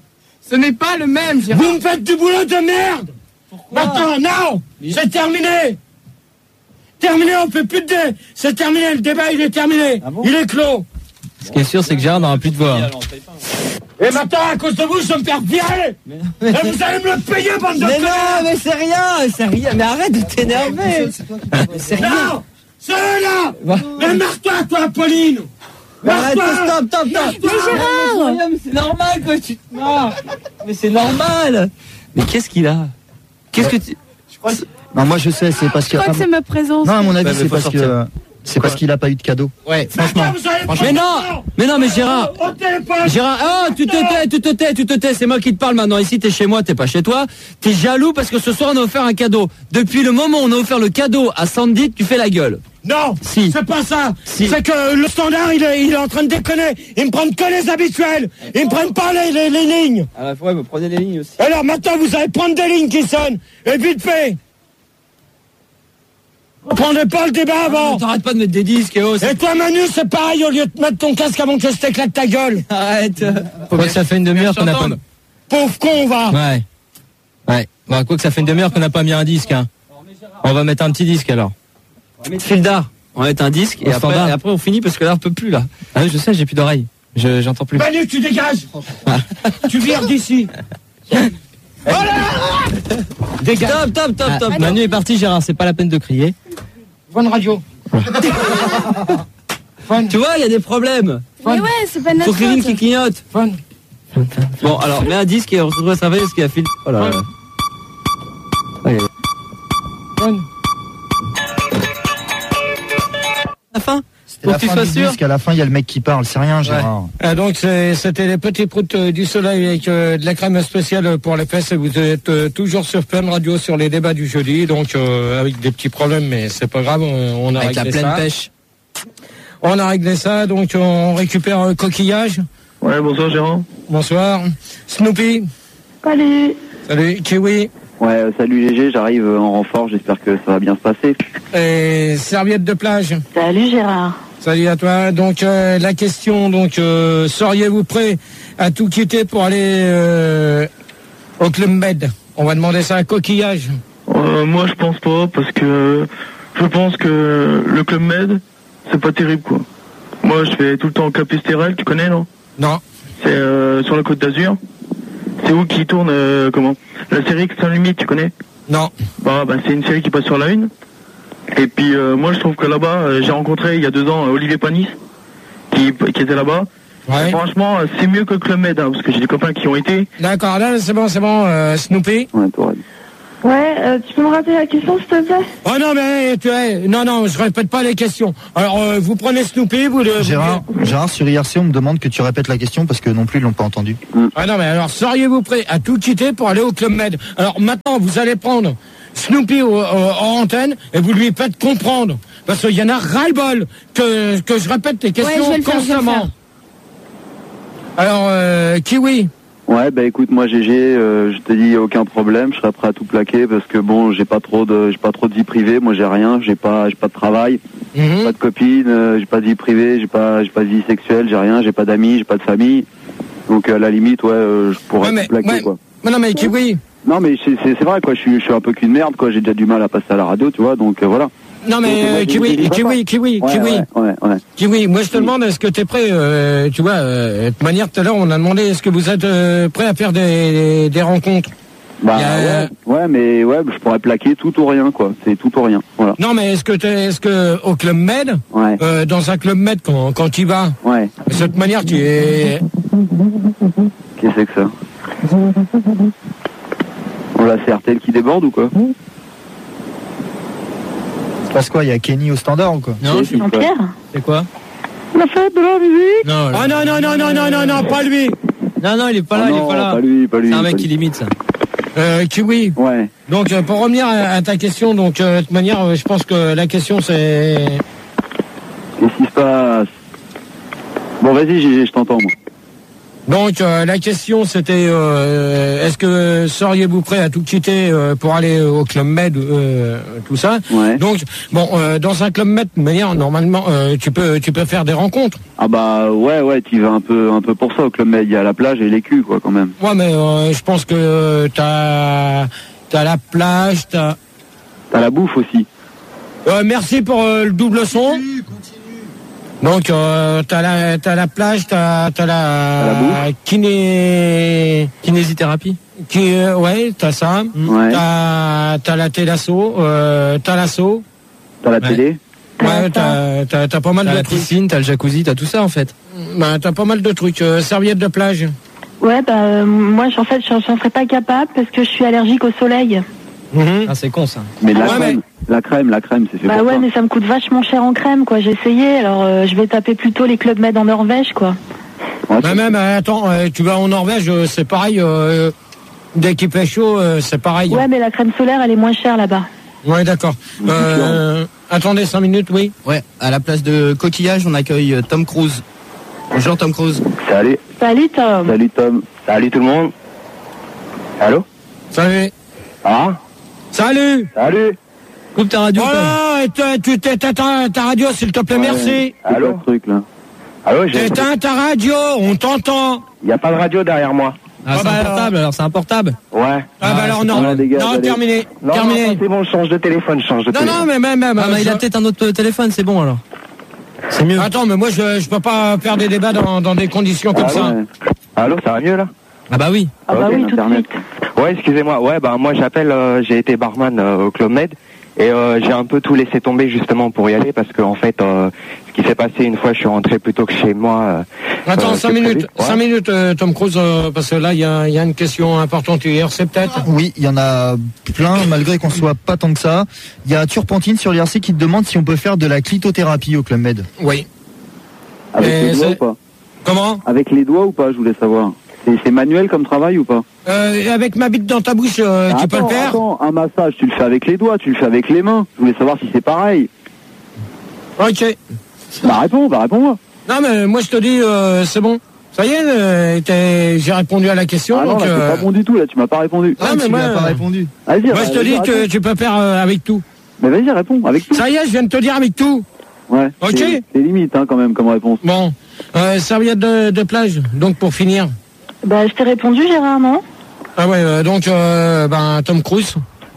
Ce n'est pas le même, Gérard. Vous me faites du boulot de merde. Maintenant, non. C'est terminé. Terminé, on fait plus de dé. C'est terminé, le débat, il est terminé. Il est clos. Ce qui est sûr, c'est que Gérard n'aura plus de voix. hein. Et maintenant, à cause de vous, je vais me faire virer. Et vous allez me le payer, bande de Mais connards. non, mais c'est rien, c'est rien. Mais arrête de t'énerver. C'est rien. Non, c'est là. Mais marre-toi, toi, Pauline. Mais arrête, Marre-toi. stop, stop, stop. Mais Gérard. Mais c'est normal que tu te marres. Mais c'est normal. Mais qu'est-ce qu'il a? Qu'est-ce que tu... Non, moi je sais, c'est parce Je que. crois que c'est ma présence. Non, à mon Ouais, avis, mais c'est faut parce sortir. que. C'est parce qu'il a pas eu de cadeau. Ouais, franchement. Maintenant, vous allez prendre Mais non, le temps. mais non, mais Gérard, Au téléphone. Gérard, oh, tu te tais, tu te tais, tu te tais, c'est moi qui te parle maintenant. Ici, t'es chez moi, t'es pas chez toi. T'es jaloux parce que ce soir, on a offert un cadeau. Depuis le moment où on a offert le cadeau à Sandy, tu fais la gueule. Non, Si. c'est pas ça. Si. C'est que le standard, il est, il est en train de déconner. Ils me prennent que les habituels. Ils me prennent pas les, les, les lignes. Ah ouais, vous prenez les lignes aussi. Alors maintenant, vous allez prendre des lignes qui sonnent. Et vite fait. Vous prenez pas le débat avant. T'arrêtes pas de mettre des disques et oh, c'est- Et toi, Manu, c'est pareil. Au lieu de mettre ton casque avant que je t'éclate ta gueule. Arrête. Quoi que ça fait une demi-heure qu'on n'a pas... Pauvre con, va. Ouais. Ouais. Bon, quoi que ça fait une demi-heure qu'on n'a pas mis un disque, hein. On va mettre un petit disque alors. Fil d'art. On va mettre un disque et Au après, standard. et après on finit parce que là on peut plus là. Ah oui, je sais, j'ai plus d'oreilles. Je, j'entends plus. Manu, tu dégages. Tu vires d'ici. Oh là là. Dégage. Top, top, top, top. Attends. Manu est parti, Gérard, c'est pas la peine de crier. Bonne radio. Fun. Tu vois, il y a des problèmes. Mais ouais, c'est pas de Faut notre que les lignes qui faute. clignotent. Fun. Bon, alors, mets un disque et on se retrouve à travailler parce qu'il y a fil. Oh là là. Allez. Fun. La fin C'était Pour la que tu fin sois du sûr. disque, à la fin, il y a le mec qui parle. C'est rien, Gérard. Ah, donc c'est- c'était les petits proutes euh, du soleil avec euh, de la crème spéciale pour les fesses. Et vous êtes euh, toujours sur Fun Radio sur les débats du jeudi, donc euh, avec des petits problèmes, mais c'est pas grave, on, on a Avec la réglé pleine ça. pêche. On a réglé ça, donc on récupère un coquillage. Ouais, bonsoir Gérard. Bonsoir. Snoopy. Salut. Salut. Kiwi. Ouais, euh, salut Gégé, j'arrive euh, en renfort, j'espère que ça va bien se passer. Et serviette de plage. Salut Gérard. Salut à toi. Donc euh, la question, donc euh, seriez-vous prêt à tout quitter pour aller euh, au Club Med? On va demander ça à coquillage. Euh, moi je pense pas parce que je pense que le Club Med c'est pas terrible quoi. Moi je fais tout le temps au Capesterel, tu connais non? Non. C'est euh, sur la Côte d'Azur. C'est où qui tourne euh, comment? La série Sans Limite, tu connais? Non. Bah, bah c'est une série qui passe sur la une. Et puis euh, moi je trouve que là-bas, euh, j'ai rencontré il y a deux ans euh, Olivier Panis qui, qui était là-bas. Ouais. Franchement, euh, c'est mieux que Club Med, hein, parce que j'ai des copains qui ont été. D'accord, là, c'est bon, c'est bon, euh, Snoopy. Ouais, toi. Ouais, euh, tu peux me rappeler la question, s'il te plaît? Oh non, mais tu es, non, non, je répète pas les questions. Alors, euh, vous prenez Snoopy, vous le. Gérard, Gérard, sur I R C, on me demande que tu répètes la question parce que non plus, ils l'ont pas entendu. Ah non, mais alors, seriez-vous prêt à tout quitter pour aller au Club Med? Alors, maintenant, vous allez prendre Snoopy au, au, en antenne et vous lui faites comprendre. Parce qu'il y en a ras-le-bol que, que je répète les questions Ouais, je vais le faire, je vais le constamment. faire. Alors, euh, Kiwi. Ouais, bah écoute, moi G G, euh, je te dis aucun problème, je serais prêt à tout plaquer parce que bon, j'ai pas trop de, j'ai pas trop de vie privée, moi j'ai rien, j'ai pas, j'ai pas de travail, Mmh. pas de copine, euh, j'ai pas de vie privée, j'ai pas, j'ai pas de vie sexuelle, j'ai rien, j'ai pas d'amis, j'ai pas de famille, donc à la limite, ouais, euh, je pourrais Ouais, mais- tout plaquer ouais. quoi. Mais non, mais Kiwi. Non mais c'est, c'est, c'est vrai quoi, je suis, je suis un peu qu'une merde quoi, j'ai déjà du mal à passer à la radio, tu vois, donc euh, voilà. Non, mais euh, Kiwi, Kiwi, Kiwi, Ouais, Kiwi. ouais, ouais, ouais. Kiwi, moi je te demande, est-ce que tu es prêt, euh, tu vois, euh, de toute manière, tout à l'heure, on a demandé, est-ce que vous êtes euh, prêt à faire des, des rencontres? Bah Il y a- ouais, ouais, mais ouais, je pourrais plaquer tout ou rien quoi, c'est tout ou rien, voilà. Non, mais est-ce que t'es, est-ce que au Club Med, Ouais. euh, dans un Club Med, quand, quand tu y vas, Ouais. de cette manière, tu es... Qu'est-ce que c'est que ça? On l'a c'est R T L qui déborde ou quoi? Se passe quoi? Il y a Kenny au standard ou quoi? Non, je suis pas. Jean-Pierre? C'est quoi? La fête de la musique? Non, Ah non, non, non, non, non, non, non, pas lui. non, non, il est pas là, Ah il non, est pas là. pas lui, pas lui. C'est un mec pas qui lui. limite ça. Euh, Kiwi. Ouais. Donc, euh, pour revenir à, à ta question, donc, euh, de toute manière, euh, je pense que la question, c'est... Qu'est-ce qui se passe? Bon, vas-y, Gégé, je t'entends, moi. Donc, euh, la question, c'était, euh, est-ce que seriez-vous prêt à tout quitter euh, pour aller au Club Med, euh, tout ça? Ouais. Donc, bon, euh, dans un Club Med, de manière, normalement, euh, tu peux, tu peux faire des rencontres. Ah bah, ouais, ouais, tu vas un peu, un peu pour ça au Club Med. Il y a la plage et les culs, quoi, quand même. Ouais, mais euh, je pense que euh, t'as, t'as la plage, t'as. T'as la bouffe aussi. Euh, merci pour euh, le double son. Donc, euh, t'as la, t'as la plage, t'as, t'as la, la kiné, kinésithérapie. Qui, euh, ouais, t'as ça. Ouais. T'as, t'as la télasso, euh, t'as l'assaut. T'as la Ouais. télé. Ouais, t'as, t'as, t'as pas mal T'as de la trucs. piscine, t'as le jacuzzi, t'as tout ça en fait. Bah, t'as pas mal de trucs. Euh, serviette de plage. Ouais, bah, euh, moi, en fait, j'en j'en serais pas capable parce que je suis allergique au soleil. Mhm. Ah, c'est con ça. Mais la Ouais, crème, la crème, la crème, c'est fait Bah pour ouais, ça. mais ça me coûte vachement cher en crème, quoi. J'ai essayé, alors euh, je vais taper plutôt les clubs med en Norvège, quoi. Ouais, Bah, ça- même, euh, attends, euh, tu vas en Norvège, euh, c'est pareil. Euh, dès qu'il fait chaud, euh, c'est pareil. Ouais, mais la crème solaire, elle est moins chère là-bas. Ouais, d'accord. Euh, attendez cinq minutes, oui. Ouais, à la place de Coquillage, on accueille euh, Tom Cruise. Bonjour Tom Cruise. Salut. Salut, Tom. Salut, Tom. Salut, tout le monde. Allô? Salut. Ah? Salut. Salut. Coupe ta radio. Tom. Voilà, et toi, tu t'éteins ta, ta radio, s'il te plaît, merci. C'est quoi ce truc, là? Allô, j'ai... T'éteins ta radio, on t'entend. Il n'y a pas de radio derrière moi. Ah, Ah, c'est bah, un portable, alors c'est un portable. Ouais. Ah, Ah, bah alors c'est non, pas- les gars, non, allez. terminé, Non, terminé. non, c'est bon, je change de téléphone, je change de Non, téléphone. non, mais même, même. Ah, bah, il a je- peut-être un autre téléphone, c'est bon alors. C'est mieux. Attends, mais moi, je, je peux pas faire des débats dans, dans des conditions comme Ah, ça. ouais. Allô, ça va mieux, là? Ah bah oui. Ah bah Ok, oui, tout de l'Internet. suite. Ouais, excusez-moi. Ouais, bah moi j'appelle, euh, j'ai été barman euh, au Club Med et euh, j'ai un peu tout laissé tomber justement pour y aller parce que en fait, euh, ce qui s'est passé une fois, je suis rentré plus tôt que chez moi. euh, Attends, euh, cinq que minutes, prévu. Ouais. cinq minutes, euh, Tom Cruise, euh, parce que là, il y a, il y a une question importante hier, c'est peut-être. Oui, il y en a plein, malgré qu'on soit pas tant que ça. Il y a Turpentine sur l'I R C qui te demande si on peut faire de la clitothérapie au Club Med. Oui. Avec Mais les doigts c'est- ou pas? Comment Avec les doigts ou pas, je voulais savoir. C'est, c'est manuel comme travail ou pas? euh, Avec ma bite dans ta bouche, euh, tu peux le Attends, faire. attends, un massage, tu le fais avec les doigts, tu le fais avec les mains. Je voulais savoir si c'est pareil. Ok. Bah réponds, bah réponds-moi. Non, mais moi, je te dis, euh, c'est bon. Ça y est, euh, t'es- j'ai répondu à la question. Ah non, donc, là, euh, c'est pas bon du tout, là, tu m'as pas répondu. Ah, mais tu moi, n'as pas euh, répondu. Vas-y, moi, bah, je te vas-y, dis que réponds. tu peux faire euh, avec tout. Mais vas-y, réponds, avec tout. Ça y est, je viens de te dire avec tout. Ouais. Ok. C'est, c'est limite, hein, quand même, comme réponse. Bon, euh, serviette de, de plage, donc pour finir. Bah, je t'ai répondu, Gérard, non? Ah ouais, euh, donc, euh, ben, Tom Cruise.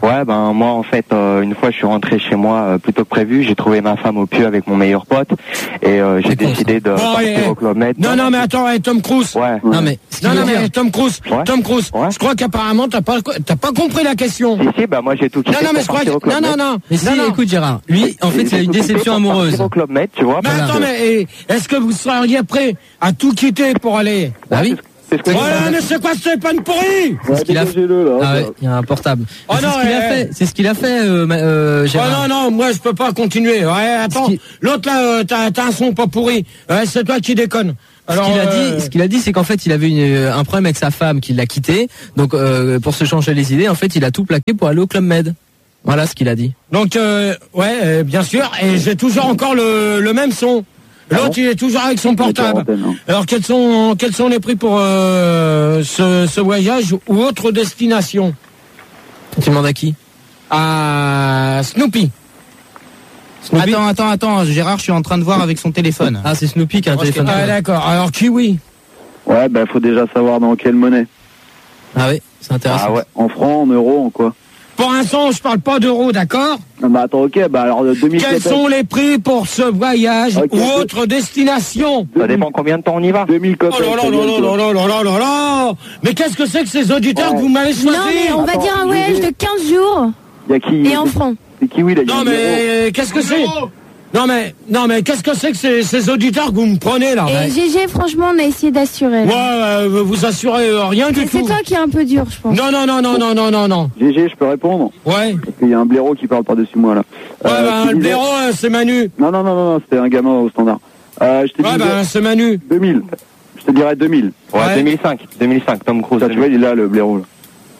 Ouais, ben moi en fait, euh, une fois je suis rentré chez moi euh, plus tôt que prévu, j'ai trouvé ma femme au pieu avec mon meilleur pote et euh, j'ai décidé de Bon, partir eh, au Club Med. Non, non, mais attends, eh, Tom Cruise. Ouais. Non mais, ce qu'il Non, veut non, dire- mais Tom Cruise, Ouais. Tom Cruise, Ouais. je crois qu'apparemment t'as pas, t'as pas compris la question. Si, si, bah moi j'ai tout quitté Non, non, mais je pour crois partir au que, Club non, non, Med. non. Mais si, non, non. écoute Gérard, lui, en fait, il a une J'ai tout quitté déception pour amoureuse. partir au Club Med, tu vois. Mais Voilà. attends, mais eh, est-ce que vous seriez prêt à tout quitter pour aller? Bah oui. C'est ce que Ouais, mais c'est quoi ce pan pourri? C'est ce qu'il a fait. Dégagez-le, là. Ah ouais, il y a un portable. Oh c'est non, ce qu'il a eh, fait. C'est ce qu'il a fait, euh, ma- euh, Oh Gérard. non, non, moi je peux pas continuer. Ouais, attends, Ce qui- l'autre là, euh, t'as, t'as un son pas pourri. Ouais, c'est toi qui déconne. Alors, ce qu'il a euh, dit, ce qu'il a dit, c'est qu'en fait, il avait une, euh, un problème avec sa femme, qu'il l'a quitté. Donc, euh, pour se changer les idées, en fait, il a tout plaqué pour aller au Club Med. Voilà ce qu'il a dit. Donc, euh, ouais, euh, bien sûr, et j'ai toujours encore le, le même son. L'autre, il est toujours avec son portable. Alors, quels sont, quels sont les prix pour euh, ce, ce voyage ou autre destination? Tu demandes à qui? À Snoopy. Snoopy Attends, attends, attends, Gérard, je suis en train de voir avec son téléphone. Ah, c'est Snoopy qui a un téléphone. Ah, d'accord. Alors, Kiwi. Ouais, bah faut déjà savoir dans quelle monnaie. Ah oui, c'est intéressant. Ah ouais, en francs, en euros, en quoi? Pour l'instant, je parle pas d'euros, d'accord? Non, bah attends, ok, bah alors deux mille Quels sont les prix pour ce voyage Ok, ou deux- autre destination? Ça dépend combien de temps on y va. deux mille Oh là là là là là là là là là. Mais qu'est-ce que c'est que ces auditeurs Ouais. que vous m'avez choisis? Non, mais on va Attends, dire un je voyage vais- de quinze jours Y'a qui? et en francs. C'est qui, oui, là, il y a Non un zéro. mais qu'est-ce que c'est? Non mais non mais qu'est-ce que c'est que ces, ces auditeurs que vous me prenez là? Et G G, franchement, on a essayé d'assurer. Ouais, là. euh, vous assurez euh, rien du Mais c'est tout. toi qui es un peu dur, je pense. Non non non non non non non non. G G, je peux répondre? Ouais. Parce qu'il y a un blaireau qui parle par-dessus moi, là. Ouais Euh, bah je te le disais- blaireau euh, c'est Manu. Non, non, non, non, non, c'était un gamin au standard. Euh, je te Ouais disais bah c'est Manu. deux mille. Je te dirais deux mille. Ouais, Ouais. deux mille cinq. deux mille cinq, Tom Cruise. Ça, tu vois, il est là, le blaireau, là.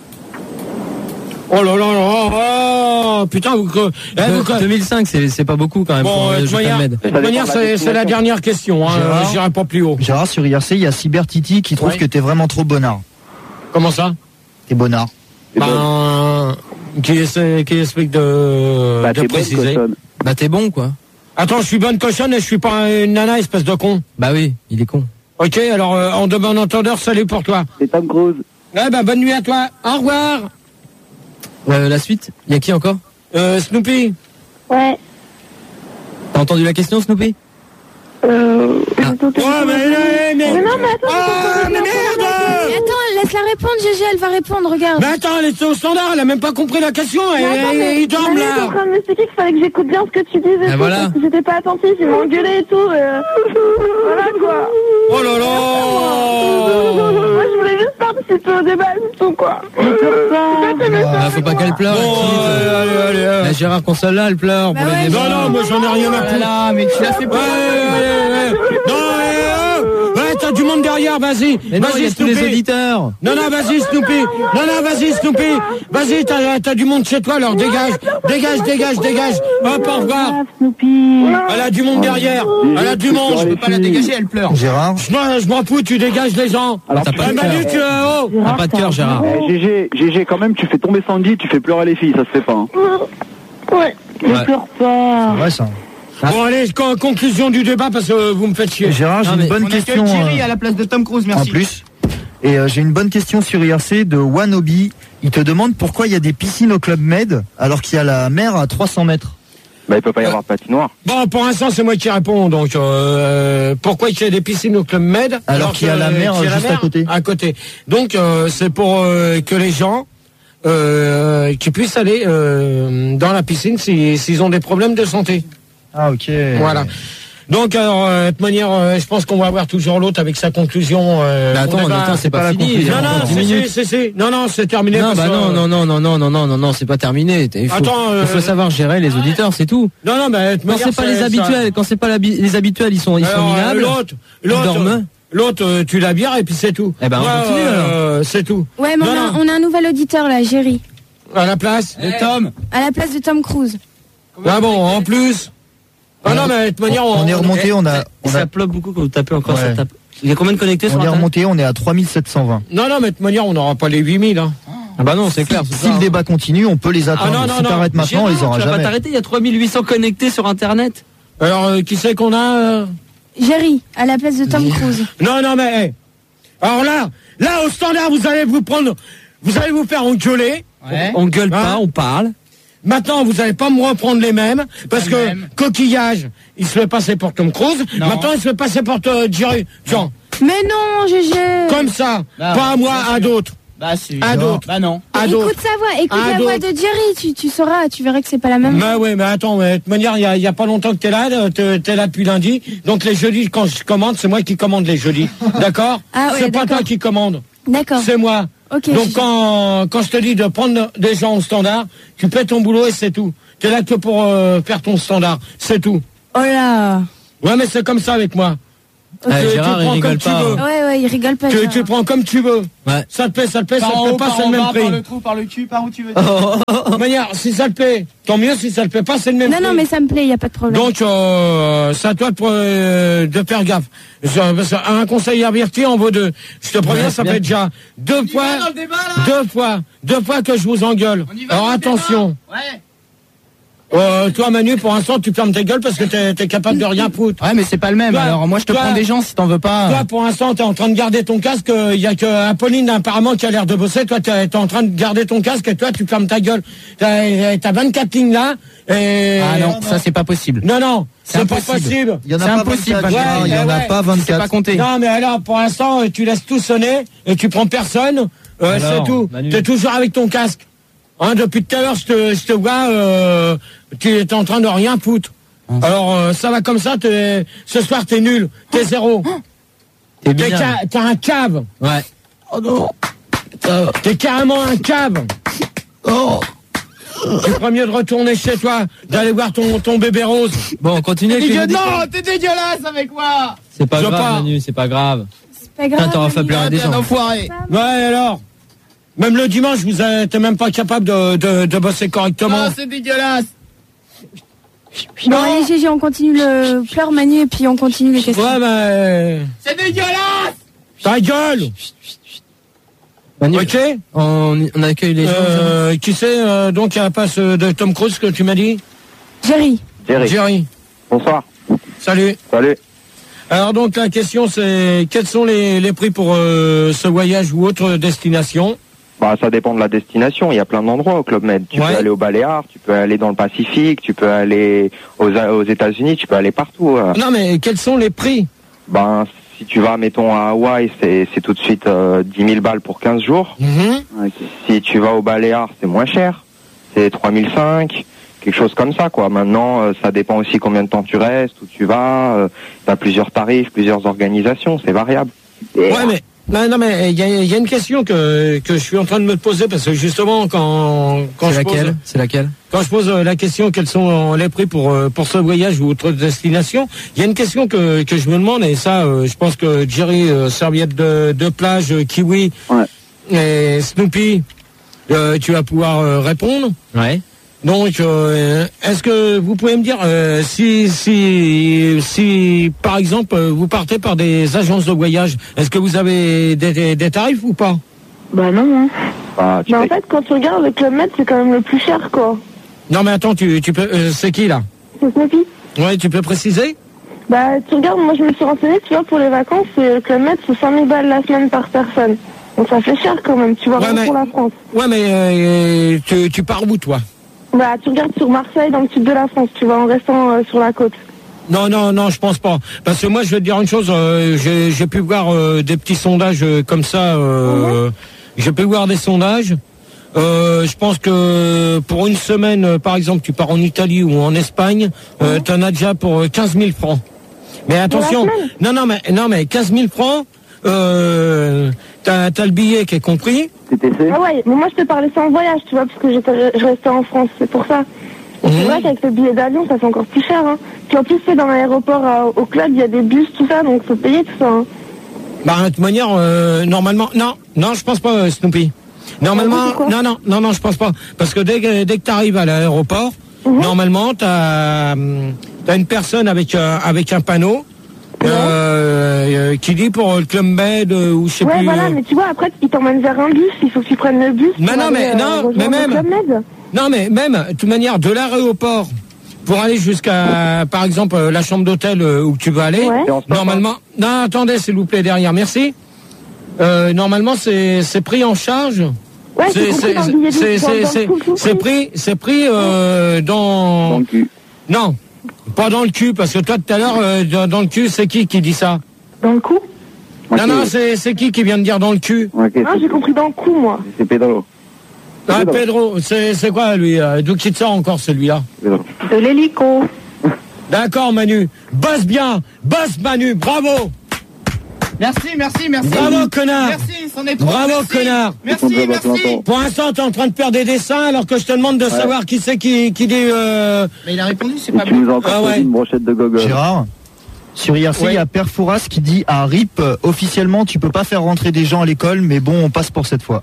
Oh là là là. Oh, putain vous. eh, vous- deux mille cinq, c'est c'est pas beaucoup quand même. pour Bon, un euh, de voyage toute au Club manière, Med. de toute manière, c'est c'est la dernière question. Hein, Gérard euh, J'irai pas plus haut. Gérard, sur I R C, il y a Cyber Titi qui trouve Ouais. que t'es vraiment trop bonnard. Comment ça? T'es bonnard. Ben, qui essaie, qui explique de, Bah, de t'es bonne préciser. cochonne. Bah t'es bon quoi. Attends, je suis bonne cochonne et je suis pas une nana, espèce de con. Bah oui, il est con. Ok, alors euh, en de bon entendeur, salut pour toi. C'est Tom Cruise. Ouais, bah bonne nuit à toi. Au revoir. Euh, la suite, il y a qui encore? Euh, Snoopy. Ouais. T'as entendu la question, Snoopy? Euh... Ah. Ouais, mais, mais, mais, Mais non, mais attends, Ah, mais Mais merde. attends, laisse-la répondre, G G, elle va répondre, regarde. Mais attends, elle était au standard, elle a même pas compris la question. Et, Mais attends, mais- il dorme mais elle est en là. train de m'expliquer qu'il fallait que j'écoute bien ce que tu disais. Ah, tout, voilà. parce que j'étais pas attentif, il m'a engueulé et tout. euh, Voilà quoi. Oh là là. Moi je voulais juste participer au débat, c'est tout quoi. Ah, faut pas qu'elle pleure. Bon, quitte. allez, allez, allez. La Gérard console là, elle pleure. Bah pour le ouais, débat. Non, non, moi j'en ai rien à foutre. Là, mais tu l'as fait Ouais, pas. ouais, ouais. Non, ouais, ouais, t'as du monde derrière, vas-y. Mais non, il y Vas-y, a tous les Snoopy. auditeurs. Non, non, vas-y, Snoopy. Non, non, vas-y, Snoopy. Vas-y, t'as, t'as du monde chez toi, alors dégage. Dégage, dégage, dégage. Hop, au revoir. Snoopy. Elle a du monde derrière. Elle a du monde. Je peux pas la dégager, elle pleure. Gérard, Je m'en, je m'en fous, tu dégages les gens. Alors, T'as pas Eh, de Manu, cœur. tu es haut. T'as pas de cœur, Gérard. Eh, G G, G G, quand même, tu fais tomber Sandy, tu fais pleurer les filles, ça se fait pas. Hein. Ouais. Je Ouais. pleure pas. ouais, ça. Bon, allez, con- conclusion du débat parce que vous me faites chier. Gérard, j'ai Non, une mais bonne on question. euh, à la place de Tom Cruise, En plus. Et euh, j'ai une bonne question sur I R C de Wanobi. Il te demande pourquoi il y a des piscines au Club Med alors qu'il y a la mer à trois cents mètres. Bah il peut pas y avoir de patinoire. Bon, pour l'instant, c'est moi qui réponds. Donc, euh, pourquoi il y a des piscines au Club Med Alors qu'il y a que- la mer, qu'il y a la juste à côté. À côté. Donc, euh, c'est pour euh, que les gens euh, qui puissent aller euh, dans la piscine si- s'ils ont des problèmes de santé. Ah, ok. Voilà. Donc, alors, euh, de toute manière, euh, je pense qu'on va avoir toujours l'autre avec sa conclusion. Euh, Mais attends, on va- attends, c'est pas la fini. conclusion. il y a Non, non, encore dix si, minutes. si, si, si. Non, non, c'est terminé. Non, parce bah que, non, euh, non, non, non, non, non, non, non, non, c'est pas terminé. Il faut, Attends, euh, il faut savoir gérer les auditeurs, c'est tout. Non, non, mais de toute Quand manière, c'est pas les ça- habituels, quand c'est pas la bi- les habituels, ils sont, ils sont Alors, euh, minables. L'autre, Ils l'autre, dorment. l'autre, euh, tu la bières et puis c'est tout. Eh ben, on Moi, continue, euh, c'est tout. Ouais, mais Non, on a, non. on a un nouvel auditeur là, Géry. À la place. Et Tom. À la place de Tom Cruise. Ah bon, en plus. Ah non, mais de toute manière, On est remonté, on a, on a, Ça plop beaucoup quand vous tapez encore, Ouais. ça tape. Il y a combien de connectés sur on est Internet? remonté, on est à trois mille sept cent vingt. Non, non, mais de toute manière, on n'aura pas les huit mille. Hein. Ah bah non, c'est clair. c'est Si ça, le hein. débat continue, on peut les attendre. Ah non, non, si non. t'arrêtes maintenant, on les Gérard, aura tu vas pas jamais. t'arrêter, il y a trois mille huit cents connectés sur Internet. Alors, euh, qui c'est qu'on a euh Géry, à la place de Tom Cruise. Non, non, mais. hey. Alors là, là, au standard, vous allez vous prendre. Vous allez vous faire engueuler. Ouais. On, on gueule pas, Hein on parle. Maintenant, vous n'allez pas me reprendre les mêmes, parce Les que mêmes. coquillage, il se fait passer pour Tom Cruise. Non. Maintenant, il se fait passer pour euh, Jerry. Jean. Mais non, G G. Comme ça, Bah, pas à moi, bien à sûr. d'autres. Bah, si. À d'autres. Bah, non. À Écoute d'autres. sa voix, écoute À la voix d'autres. de Jerry, tu, tu sauras, tu verras que c'est pas la même. Mais oui, mais attends, mais de toute manière, il y a, il y a pas longtemps que t'es là, euh, t'es, t'es là depuis lundi. Donc les jeudis, quand je commande, c'est moi qui commande les jeudis. D'accord? Ah ouais, c'est pas d'accord. toi qui commande. D'accord. C'est moi. Ok. Donc G G. quand, quand je te dis de prendre des gens au standard, tu fais ton boulot et c'est tout. T'es là que pour euh, faire ton standard. C'est tout. Oh là. Ouais, mais c'est comme ça avec moi. Ok. Ah, Tu- tu Gérard, il prends rigole comme tu pas. veux. Ouais, ouais, il rigole pas. Tu, Gérard. tu prends comme tu veux. Ouais. Ça te plaît, ça te plaît, ça Par te en plaît haut, pas, par c'est en le même bas, prix. par le trou, par le cul, par où tu veux. De toute manière, si ça te plaît, tant mieux. Si ça te plaît pas, c'est le même Non, prix. non, mais ça me plaît, y a pas de problème. Donc, euh, c'est à toi de, euh, de faire gaffe. Je- parce qu'un conseil averti en vaut deux. Je te préviens, Ouais, ça bien. fait déjà deux On y fois, va dans le débat, là deux fois, deux fois que je vous engueule. On y va Alors dans le attention. débat. Ouais. Euh, toi, Manu, pour l'instant, tu fermes ta gueule parce que t'es, t'es capable de rien foutre. Ouais, mais c'est pas le même. Toi, Alors, moi, je te toi- prends des gens si t'en veux pas. Toi, pour l'instant, t'es en train de garder ton casque. Il y a que Apolline, apparemment, qui a l'air de bosser. Toi, t'es, t'es en train de garder ton casque et toi, tu fermes ta gueule. T'as, t'as vingt-quatre lignes là. Et... Ah non, ça, c'est pas possible. Non, non, C'est c'est pas impossible. possible. Il y en a C'est pas impossible, vingt-quatre, ouais, Gérard, il y en a ouais, pas C'est vingt-quatre. pas compté. Non, mais alors, pour l'instant, euh, tu laisses tout sonner et tu prends personne. Euh, Alors, c'est tout. Manu. T'es toujours avec ton casque. Hein, depuis tout à l'heure, je te, je te vois, euh, tu es en train de rien foutre. Alors, euh, ça va comme ça. T'es, ce soir, t'es nul. T'es zéro. T'es T'es, bien. ca- t'es un cave. Ouais. Oh non. T'es carrément un cave. Oh. Tu ferais mieux de retourner chez toi, d'aller voir ton, ton bébé rose. Bon, on continue avec les Dégueu- médicaments. Non, t'es dégueulasse avec moi. C'est pas Je grave, pars. Manu, c'est pas grave. C'est pas grave. Putain, t'auras fait Manu. pleurer des T'es un gens. enfoiré. Ouais, alors. Même le dimanche, vous êtes même pas capable de, de, de bosser correctement. Non, c'est dégueulasse. Bon, allez, G G, on continue le pleur Manu et puis on continue les questions. Ouais, mais... C'est dégueulasse. Ta gueule. Manu, Ok. on, on accueille les gens. Euh, qui c'est, euh, donc, à la passe de Tom Cruise que tu m'as dit? Jerry. Jerry. Jerry. Bonsoir. Salut. Salut. Alors, donc, la question, c'est quels sont les, les prix pour euh, ce voyage ou autre destination? Bah, ça dépend de la destination. Il y a plein d'endroits au Club Med. Tu Ouais. peux aller aux Baléares, tu peux aller dans le Pacifique, tu peux aller aux, aux États-Unis, tu peux aller partout. euh. Non, mais quels sont les prix? Ben, si tu vas, mettons, à Hawaï, c'est, c'est tout de suite euh, dix mille balles pour quinze jours. Mhm. Si tu vas aux Baléares, c'est moins cher. C'est trois mille cinq, quelque chose comme ça, quoi. Maintenant, euh, ça dépend aussi combien de temps tu restes, où tu vas. Euh, t'as plusieurs tarifs, plusieurs organisations, c'est variable. Ouais, mais non, non, mais il y a, il y a une question que que je suis en train de me poser parce que justement quand quand C'est je laquelle pose, C'est laquelle quand je pose la question quels sont les prix pour euh, pour ce voyage ou autre destination, il y a une question que que je me demande et ça, euh, je pense que Jerry euh, serviette de de plage, euh, kiwi Ouais. et Snoopy, euh, tu vas pouvoir euh, répondre. Ouais. Donc, euh, est-ce que vous pouvez me dire euh, si, si, si, par exemple, euh, vous partez par des agences de voyage, est-ce que vous avez des, des, des tarifs ou pas? Bah non. Hein. Bah, tu Mais en payes- fait, quand tu regardes le Club Med, c'est quand même le plus cher, quoi. Non, mais attends, tu, tu peux, euh, c'est qui là? C'est Snoopy. Ouais, tu peux préciser? Bah, tu regardes, moi je me suis renseignée, tu vois, pour les vacances, c'est- le Club Med, c'est cinq mille balles la semaine par personne. Donc ça fait cher quand même, tu vois, Ouais, rien mais- pour la France. Ouais, mais euh, tu, tu pars où toi? Bah, tu regardes sur Marseille, dans le sud de la France, tu vois, en restant euh, sur la côte. Non, non, non, je pense pas. Parce que moi, je vais te dire une chose, euh, j'ai, j'ai pu voir euh, des petits sondages euh, comme ça. Euh, J'ai pu voir des sondages. Euh, je pense que pour une semaine, euh, par exemple, tu pars en Italie ou en Espagne, euh, t'en as déjà pour euh, quinze mille francs. Mais attention, non, non, mais non, mais quinze mille francs, euh, t'as, t'as le billet qui est compris. Ah ouais, mais moi je te parlais sans voyage, tu vois, parce que j'étais, je restais en France, c'est pour ça. Et c'est vrai qu'avec le billet d'avion, ça fait encore plus cher. Hein. Puis en plus, c'est dans l'aéroport euh, au club, il y a des bus, tout ça, donc faut payer tout ça. Hein. Bah, de toute manière, euh, normalement, non, non, je pense pas, euh, Snoopy. Normalement, non, non, non, non, je pense pas, parce que dès que dès que t'arrives à l'aéroport, normalement, t'as hum, t'as une personne avec euh, avec un panneau euh, euh, qui dit pour le Club Med euh, ou je sais Ouais, plus. voilà, euh, mais tu vois, après, ils t'emmènent vers un bus, il faut que tu prennes le bus. Mais pour non, aller, mais euh, non, rejoindre mais le même. Club Med. Non, mais même, de toute manière, de l'aéroport pour aller jusqu'à, par exemple, euh, la chambre d'hôtel euh, où tu veux aller, normalement. Non, attendez, s'il vous plaît, derrière, merci. Euh, normalement, c'est c'est pris en charge Ouais, c'est c'est c'est c'est c'est c'est pris c'est pris euh, dans Dans le cul. non, pas dans le cul parce que toi tout à l'heure euh, dans, dans le cul, c'est qui qui dit ça? Dans le cou? Non non, c'est c'est qui qui vient de dire dans le cul? Ok, Ah, j'ai compris dans le cou, moi. c'est Pedro. Ah, Pedro, c'est c'est quoi lui? euh, D'où qu'il te sort encore celui-là? De l'hélico. D'accord Manu, bosse bien, bosse Manu, bravo. Merci, merci, merci. Bravo connard. Merci, c'en est trop. Bravo merci. connard. Merci, merci. Pour l'instant, t'es en train de faire des dessins alors que je te demande de savoir qui c'est qui, qui dit... Euh... Mais il a répondu, c'est pas Tu nous as bon. encore Ah fait ouais. une brochette de gogol. Gérard, sur I R C, il Ouais. y a Père Fouras qui dit à R I P, euh, officiellement, tu peux pas faire rentrer des gens à l'école, mais bon, on passe pour cette fois.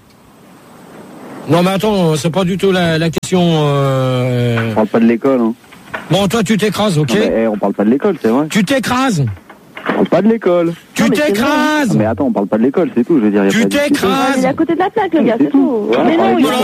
Non mais attends, c'est pas du tout la, la question... Euh... On parle pas de l'école, hein. Bon, toi tu t'écrases, ok? Non, mais, eh, on parle pas de l'école, c'est vrai. Tu t'écrases. On parle pas de l'école. Tu t'écrases. Non, mais attends, on parle pas de l'école, c'est tout, je veux dire. Y a Tu pas de discussion. Ah, t'écrases. il est à côté de la plaque, le gars, c'est tout. Ouais, Mais non, ouais, il ouais. est...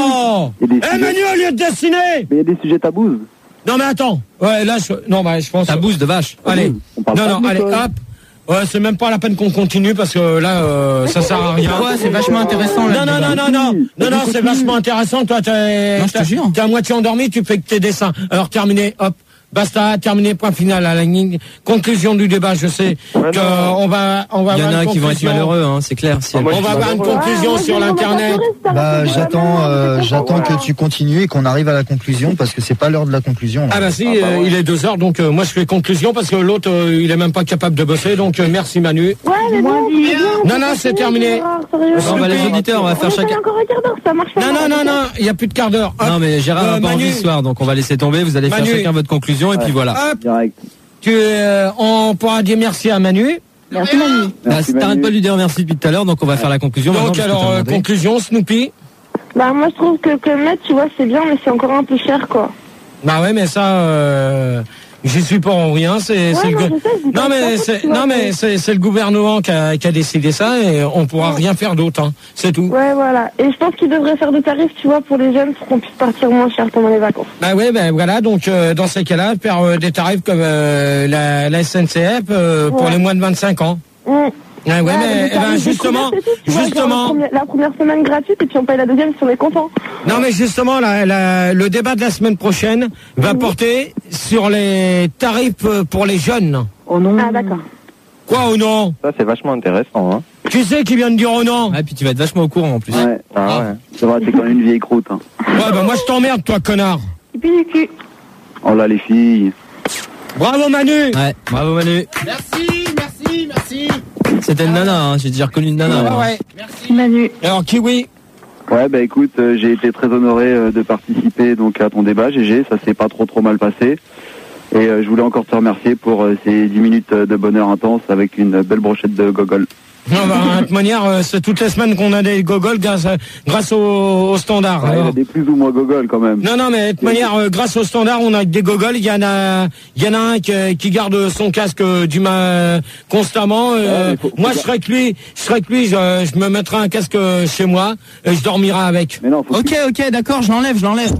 Oh Il y a des Eh sujets- Manu, au lieu de dessiner. Mais il y a des sujets tabous. Non mais attends, ouais là, je... non bah je pense... Ta bouse de vache. Allez, On parle non pas non, de allez, l'école. hop. Ouais, c'est même pas la peine qu'on continue parce que là, euh, ça sert à rien. Ouais, c'est vachement intéressant là. Non, non, non, non, non, non, non, c'est vachement intéressant. Toi, t'es, Non, je te t'es- jure. t'es à moitié endormi, tu fais que tes dessins. Alors, terminé, hop. Basta, terminé, point final à la ligne. Conclusion du débat, je sais Ouais, que non. on va, on va Il y en avoir a une qui vont être conclusion. malheureux, hein, c'est clair. Si Ah, elle- moi, On va avoir une malheureux. conclusion sur l'internet. Bah, j'attends, euh, j'attends que tu continues et qu'on arrive à la conclusion parce que c'est pas l'heure de la conclusion. là. Ah bah si, Ah, bah, euh, ouais. il est deux heures, donc euh, moi je fais conclusion parce que l'autre, euh, il est même pas capable de bosser, donc euh, merci Manu. Ouais, mais bon, c'est bien. Non, non, c'est terminé. Gérard, sérieux. Bon, bah, les auditeurs, on va On faire est chacun. encore un quart d'heure, ça marche pas. Non, non, non, non, il y a plus de quart d'heure. Hop. Non mais Gérard Euh, n'a pas Manu. envie ce soir, donc on va laisser tomber. Vous allez Manu. faire chacun votre conclusion et puis voilà. Hop, Direct. tu, euh, on pourra dire merci à Manu. Merci Manu. Bah, Merci, T'arrêtes Manu. pas de lui dire merci depuis tout à l'heure, donc on va faire la conclusion. maintenant, Donc parce que alors, t'as euh, demandé. conclusion, Snoopy. Bah, moi, je trouve que Club Med, tu vois, c'est bien, mais c'est encore un peu cher, quoi. Bah ouais, mais ça, euh, j'y suis pas en rien. C'est, Ouais, c'est le non, go- je sais, je dis non pas mais ça, c'est, tu vois, non mais mais- c'est, c'est le gouvernement qui a, qui a décidé ça et on pourra rien faire d'autre. Hein. C'est tout. Ouais, voilà. Et je pense qu'ils devraient faire des tarifs, tu vois, pour les jeunes, pour qu'on puisse partir moins cher pendant les vacances. Bah ouais, ben voilà. Donc euh, dans ces cas-là, faire euh, des tarifs comme euh, la, la S N C F euh, pour Ouais. les moins de vingt-cinq ans. Mmh. Ouais, ouais, mais les eh ben, tarifs justement, découvertes et tout, tu vois, genre justement. La première, la première semaine gratuite, et puis on paye la deuxième si on est content. Non mais justement, la, la- le débat de la semaine prochaine va porter sur les tarifs euh, pour les jeunes. Oh non. Ah, d'accord. Quoi ou non? Ça, c'est vachement intéressant, hein. Tu sais qui vient de dire oh non? Ah, et puis tu vas être vachement au courant en plus. Ouais. Ah ouais. C'est vrai, t'es quand même une vieille croûte, hein. Ouais, bah moi je t'emmerde, toi, connard. Et puis du cul. Oh là, les filles. Bravo Manu. Ouais, bravo Manu. Merci, merci, merci. C'était une nana, hein. J'ai déjà reconnu une nana. Ouais, moi. ouais. Merci. Manu. Alors Kiwi. Ouais, bah écoute, euh, j'ai été très honoré euh, de participer donc à ton débat, G G. Ça s'est pas trop trop mal passé. Et euh, je voulais encore te remercier pour euh, ces dix minutes euh, de bonheur intense avec une belle brochette de gogol. Non, bah, de toute manière, euh, c'est toutes les semaines qu'on a des gogoles grâce, à- grâce au, au standard. Ouais, il y alors. a des plus ou moins gogol quand même. Non, non, mais de toute manière, euh, grâce au standard, on a des gogoles. Il y en a, il y en a un qui, qui garde son casque euh, du ma constamment. euh, Ouais, mais faut- faut moi, je gar- serais que lui, je serais que lui. Je, je me mettrai un casque euh, chez moi et je dormirai avec. Mais non, faut Ok, ok, d'accord, je l'enlève, je l'enlève.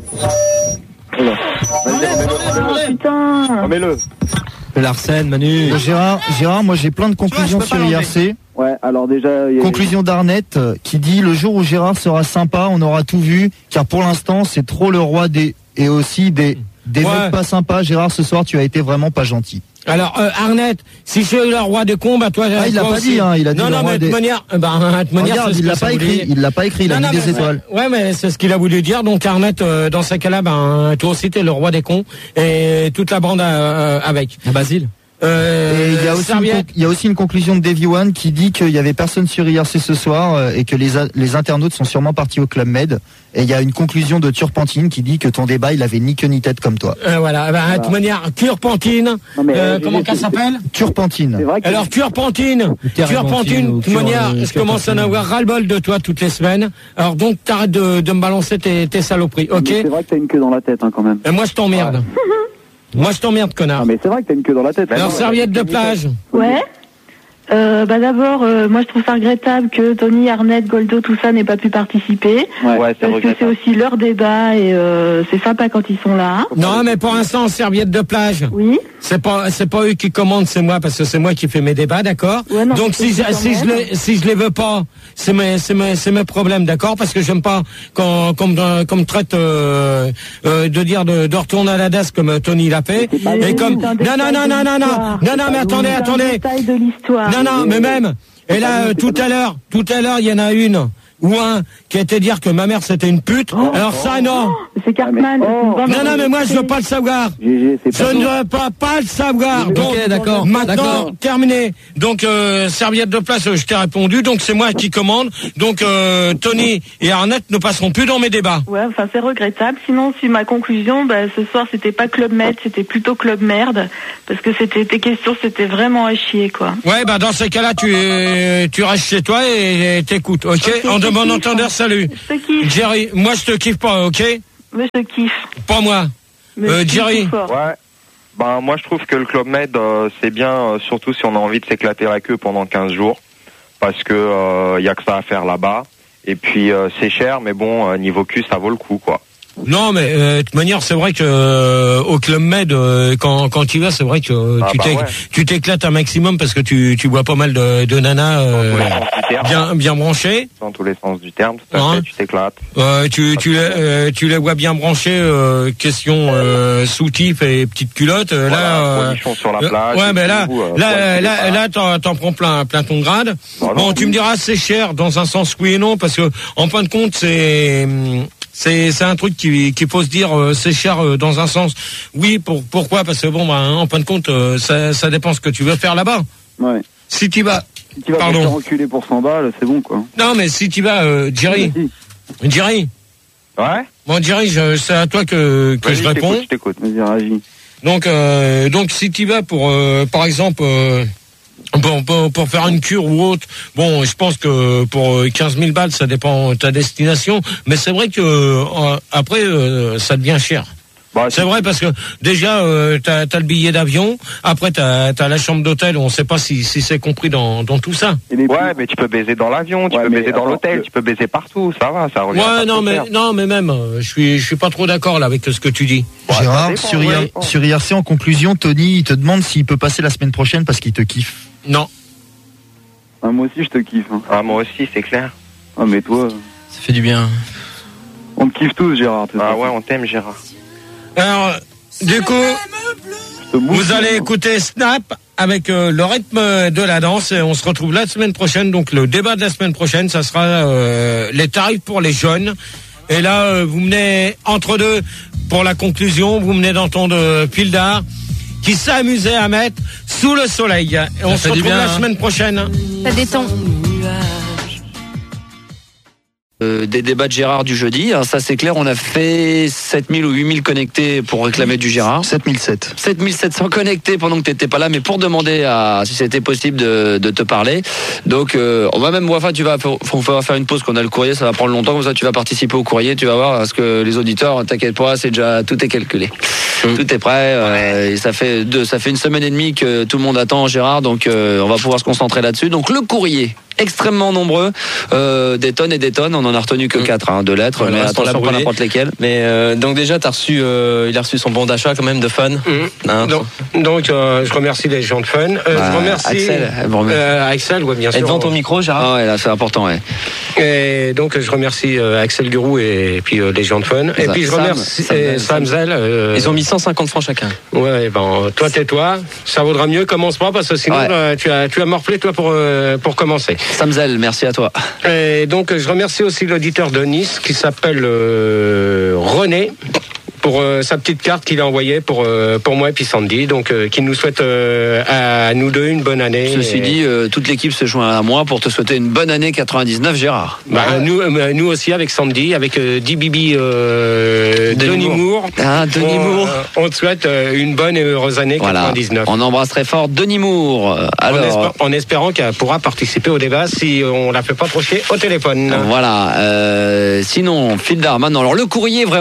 Voilà. Oh putain. Remets-le. Le Larsen, Manu. Euh, Gérard, Gérard, moi j'ai plein de conclusions je peux pas sur I R C. Ouais, alors déjà... il y a- Conclusion d'Arnett euh, qui dit le jour où Gérard sera sympa, on aura tout vu, car pour l'instant c'est trop le roi des et aussi des des Ouais. mecs pas sympas. Gérard, ce soir tu as été vraiment pas gentil. Alors, euh, Arnett, si je suis le roi des cons, bah toi, Ah, il l'a toi pas aussi. dit, hein, il a dit non, le non, roi mais de des- toute manière, euh, bah, de toute manière, Regarde, c'est ce il que l'a ça pas voulait écrit, dire. il l'a pas écrit, il a Non, mis non, des mais- étoiles. Ouais, mais c'est ce qu'il a voulu dire. Donc Arnett, euh, dans ces cas-là, ben toi aussi t'es le roi des cons et toute la bande euh, avec. Basile. Euh, Et il y a aussi une, Serviette. conc- il y a aussi une conclusion de Davy One qui dit qu'il y avait personne sur I R C ce soir euh, et que les, a- les internautes sont sûrement partis au Club Med. Et il y a une conclusion de Turpentine qui dit que ton débat il avait ni queue ni tête comme toi. Euh, voilà, ben, de toute manière, Turpentine, Non, mais, euh, euh, comment j'ai- qu'elle c'est- s'appelle? Turpentine. C'est vrai que... Alors Turpentine, Turpentine, de toute manière, je commence à en avoir ras-le-bol de toi toutes les semaines. Alors donc t'arrêtes de, de me balancer tes, tes saloperies, ok? Mais c'est vrai que t'as une queue dans la tête, hein, quand même. Et moi je t'emmerde. Moi je t'emmerde, connard. Non, mais c'est vrai que t'as une queue dans la tête. Alors serviette de plage. Ouais. Euh, bah d'abord, euh, moi je trouve ça regrettable que Tony, Arnett, Goldo, tout ça n'ait pas pu participer. Ouais, ouais, c'est parce que c'est aussi leur débat et euh, c'est sympa quand ils sont là. Non, mais pour l'instant, serviette de plage. Oui. C'est pas, c'est pas eux qui commandent, c'est moi, parce que c'est moi qui fais mes débats, d'accord? Ouais, non, Donc si je, si je les, si je les veux pas, c'est mes, c'est mes, c'est mes problèmes, d'accord? Parce que j'aime pas qu'on, qu'on me, qu'on me traite euh, euh, de dire de, de retourner à la D A S comme Tony l'a fait. Et comme, non, non, non, non, non, non, non, non, mais attendez, attendez. De l'histoire. Non, non, mais même. Et là, euh, tout à l'heure, tout à l'heure, il y en a une ou un qui a été dire que ma mère c'était une pute. Oh, Alors ça, non. Oh, c'est Cartman. Oh. Non, non, mais moi je veux pas le savoir. G G, je ne veux pas, pas le savoir. Donc, ok, d'accord. Maintenant, d'accord. terminé. Donc, euh, serviette de place, je t'ai répondu. Donc, c'est moi qui commande. Donc, euh, Tony et Arnett ne passeront plus dans mes débats. Ouais, enfin, c'est regrettable. Sinon, si ma conclusion, bah, ce soir, c'était pas Club Med, c'était plutôt Club Merde. Parce que c'était, tes questions, c'était vraiment à chier, quoi. Ouais, bah, dans ces cas-là, tu, tu restes chez toi et, et t'écoutes, ok? Okay, En bon entendeur, salut. Je te kiffe. Jerry, moi, je te kiffe pas, ok? Mais je te kiffe. Pas moi. Mais Euh, je Jerry. kiffe fort. Ouais. Ben moi je trouve que le Club Med euh, c'est bien, euh, surtout si on a envie de s'éclater la queue pendant quinze jours, parce que euh, y a que ça à faire là-bas. Et puis euh, c'est cher, mais bon euh, niveau cul ça vaut le coup quoi. Non, mais euh, de toute manière, c'est vrai que euh, au Club Med, euh, quand quand tu vas, c'est vrai que euh, Ah tu bah t'éc- ouais. tu t'éclates un maximum parce que tu tu vois pas mal de, de nanas euh, bien bien branchées. Dans tous les sens du terme, tout à Hein fait, tu t'éclates. Euh, tu tu les euh, tu les vois bien branchées. Euh, question euh, soutif et petite culotte. Euh, Voilà, là, euh, production sur la euh, plage, ouais, mais là tout, euh, là poil là sur les là t'en, t'en prends plein plein ton grade. Voilà. Bon, tu me diras c'est cher dans un sens oui et non parce que en fin de compte c'est C'est c'est un truc qui qu'il faut se dire euh, c'est cher euh, dans un sens. Oui, pour pourquoi? Parce que bon bah hein, en fin de compte euh, ça ça dépend ce que tu veux faire là-bas. Ouais. Si tu vas Si tu vas te Pardon. faire enculer pour cent balles, c'est bon quoi. Non mais si tu vas euh, Jerry. Jerry. Ouais. Bon Jerry, je- c'est à toi que que Vas-y, je je réponds. t'écoute, je t'écoute. Vas-y, réagis. Donc euh, donc si tu vas pour euh, par exemple euh, Bon, pour, pour faire une cure ou autre, bon, je pense que pour quinze mille balles, ça dépend de ta destination, mais c'est vrai que euh, après, euh, ça devient cher. Bah, c'est vrai parce que déjà, euh, t'as, t'as le billet d'avion, après t'as, t'as la chambre d'hôtel, on sait pas si, si c'est compris dans, dans tout ça. Ouais, mais tu peux baiser dans l'avion, tu Ouais, peux mais baiser dans attends, l'hôtel, le- tu peux baiser partout, ça va, ça revient. à Ouais, pas non, trop mais cher. non, mais même, euh, je suis, je suis pas trop d'accord là avec ce que tu dis. Ouais, ça Gérard, dépend, sur, ouais, I R- dépend. sur I R C, en conclusion, Tony, il te demande s'il peut passer la semaine prochaine parce qu'il te kiffe. Non. Ah, moi aussi, je te kiffe. Hein. Ah, moi aussi, c'est clair. Ah, mais toi, Ça fait du bien. on te kiffe tous, Gérard. t'es Ah ça. ouais, on t'aime, Gérard. Alors, du coup, Je te bouffe, vous allez hein. écouter Snap avec euh, le rythme de la danse et on se retrouve la semaine prochaine. Donc le débat de la semaine prochaine, ça sera euh, les tarifs pour les jeunes. Et là, euh, vous menez entre deux pour la conclusion, vous menez d'entendre euh, Pildar qui s'amusait à mettre sous le soleil. Et on se fait du retrouve bien, la hein. semaine prochaine. Ça détend. Euh, des débats de Gérard du jeudi, alors ça c'est clair, on a fait sept mille ou huit mille connectés pour réclamer du Gérard. sept mille sept. sept mille sept cents connectés pendant que tu n'étais pas là, mais pour demander à, si c'était possible de, de te parler. Donc euh, on va même, enfin tu vas, on va faire une pause qu'on a le courrier, ça va prendre longtemps, comme ça tu vas participer au courrier, tu vas voir, parce que les auditeurs, t'inquiète pas, c'est déjà, tout est calculé. Mmh. Tout est prêt, euh, et ça fait deux, ça fait une semaine et demie que tout le monde attend Gérard, donc euh, on va pouvoir se concentrer là-dessus. Donc le courrier, extrêmement nombreux, euh, des tonnes et des tonnes, on en a retenu que quatre, hein, de lettres, Voilà, mais reste, on l'a attention pas brûlé. n'importe lesquelles. Mais euh, donc déjà, t'as reçu, euh, il a reçu son bon d'achat quand même de Fun. Hein. Donc, donc euh, je remercie les gens de Fun. Euh, Bah, je remercie Axel, elle remercie. euh, Axel, ouais, bien Et sûr. devant ton micro, Gérard. Ah ouais, là c'est important, ouais. Et donc je remercie euh, Axel Gurou et, puis euh, les gens de Fun. Et Sam- puis je Sam- remercie Sam- et Sam Zell. euh, Ils ont mis cent cinquante francs chacun. Ouais, ben toi tais-toi, ça vaudra mieux. Commence pas parce que sinon Ouais. euh, tu as tu as morflé toi pour euh, pour commencer. Samzel, merci à toi. Et donc je remercie aussi l'auditeur de Nice qui s'appelle euh, René pour euh, sa petite carte qu'il a envoyée pour euh, pour moi et puis Sandy, donc euh, qui nous souhaite euh, à nous deux une bonne année. Ceci Et- dit, euh, toute l'équipe se joint à moi pour te souhaiter une bonne année quatre-vingt-dix-neuf, Gérard. Bah, nous, euh, nous aussi avec Sandy, avec euh, D B B, euh, Denis Denis Moore. Moore. Ah, Denis on, Moore. euh, on te souhaite euh, une bonne et heureuse année Voilà. quatre-vingt-dix-neuf. On embrasse très fort Denis Moore. En, Alors, espé- en espérant qu'elle pourra participer au débat si on la fait pas trop chier au téléphone. voilà. Euh, sinon, Fildar, maintenant, alors le courrier, vraiment.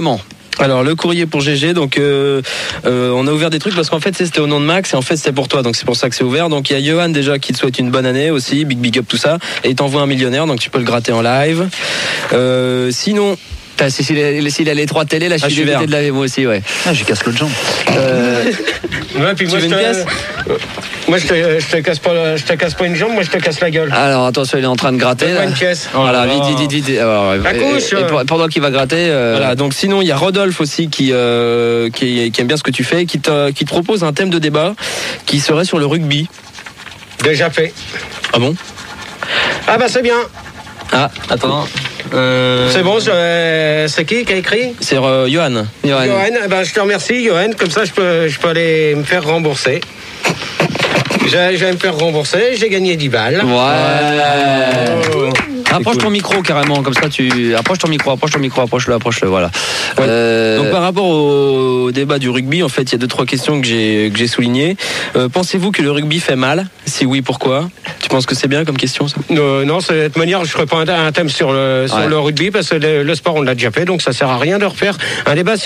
Alors le courrier pour G G, donc euh, euh, on a ouvert des trucs parce qu'en fait c'était au nom de Max et en fait c'était pour toi, donc c'est pour ça que c'est ouvert. Donc il y a Johan déjà qui te souhaite une bonne année aussi, big big up tout ça, et il t'envoie un millionnaire, donc tu peux le gratter en live. Euh, sinon. S'il a, a les trois télés, là je ah, suis dégoûté de laver moi aussi, ouais. Ah, j'ai casse l'autre jambe. Euh... ouais, puis tu moi, veux je une te... pièce Moi je te, je te casse pas, je te casse pas une jambe, moi je te casse la gueule. Alors attention, il est en train de gratter. Donne-moi une pièce. Voilà, vite, vite, vite, vite. Alors, la couche. Et, et pendant qu'il va gratter. Euh... Voilà, donc sinon il y a Rodolphe aussi qui, euh, qui, qui aime bien ce que tu fais, qui te, qui te propose un thème de débat qui serait sur le rugby. Déjà fait. Ah bon? Ah bah c'est bien. Ah, attends. Euh... C'est bon, je... c'est qui qui a écrit? C'est euh, Johan. Johan. Johan, eh ben, je te remercie, Johan. Comme ça, je peux, je peux aller me faire rembourser. Je vais me faire rembourser, j'ai gagné dix balles. Ouais. Oh. Approche cool. ton micro carrément, comme ça tu. Approche ton micro, approche ton micro, approche-le, approche-le, voilà. Ouais. Euh... Donc par rapport au débat du rugby, en fait, il y a deux, trois questions que j'ai, que j'ai soulignées. Euh, pensez-vous que le rugby fait mal? Si oui, pourquoi? Tu penses que c'est bien comme question, ça? euh, Non, c'est de toute manière, je ne ferai pas un thème sur le, sur ouais. le rugby, parce que le, le sport, on l'a déjà fait, donc ça ne sert à rien de refaire un débat.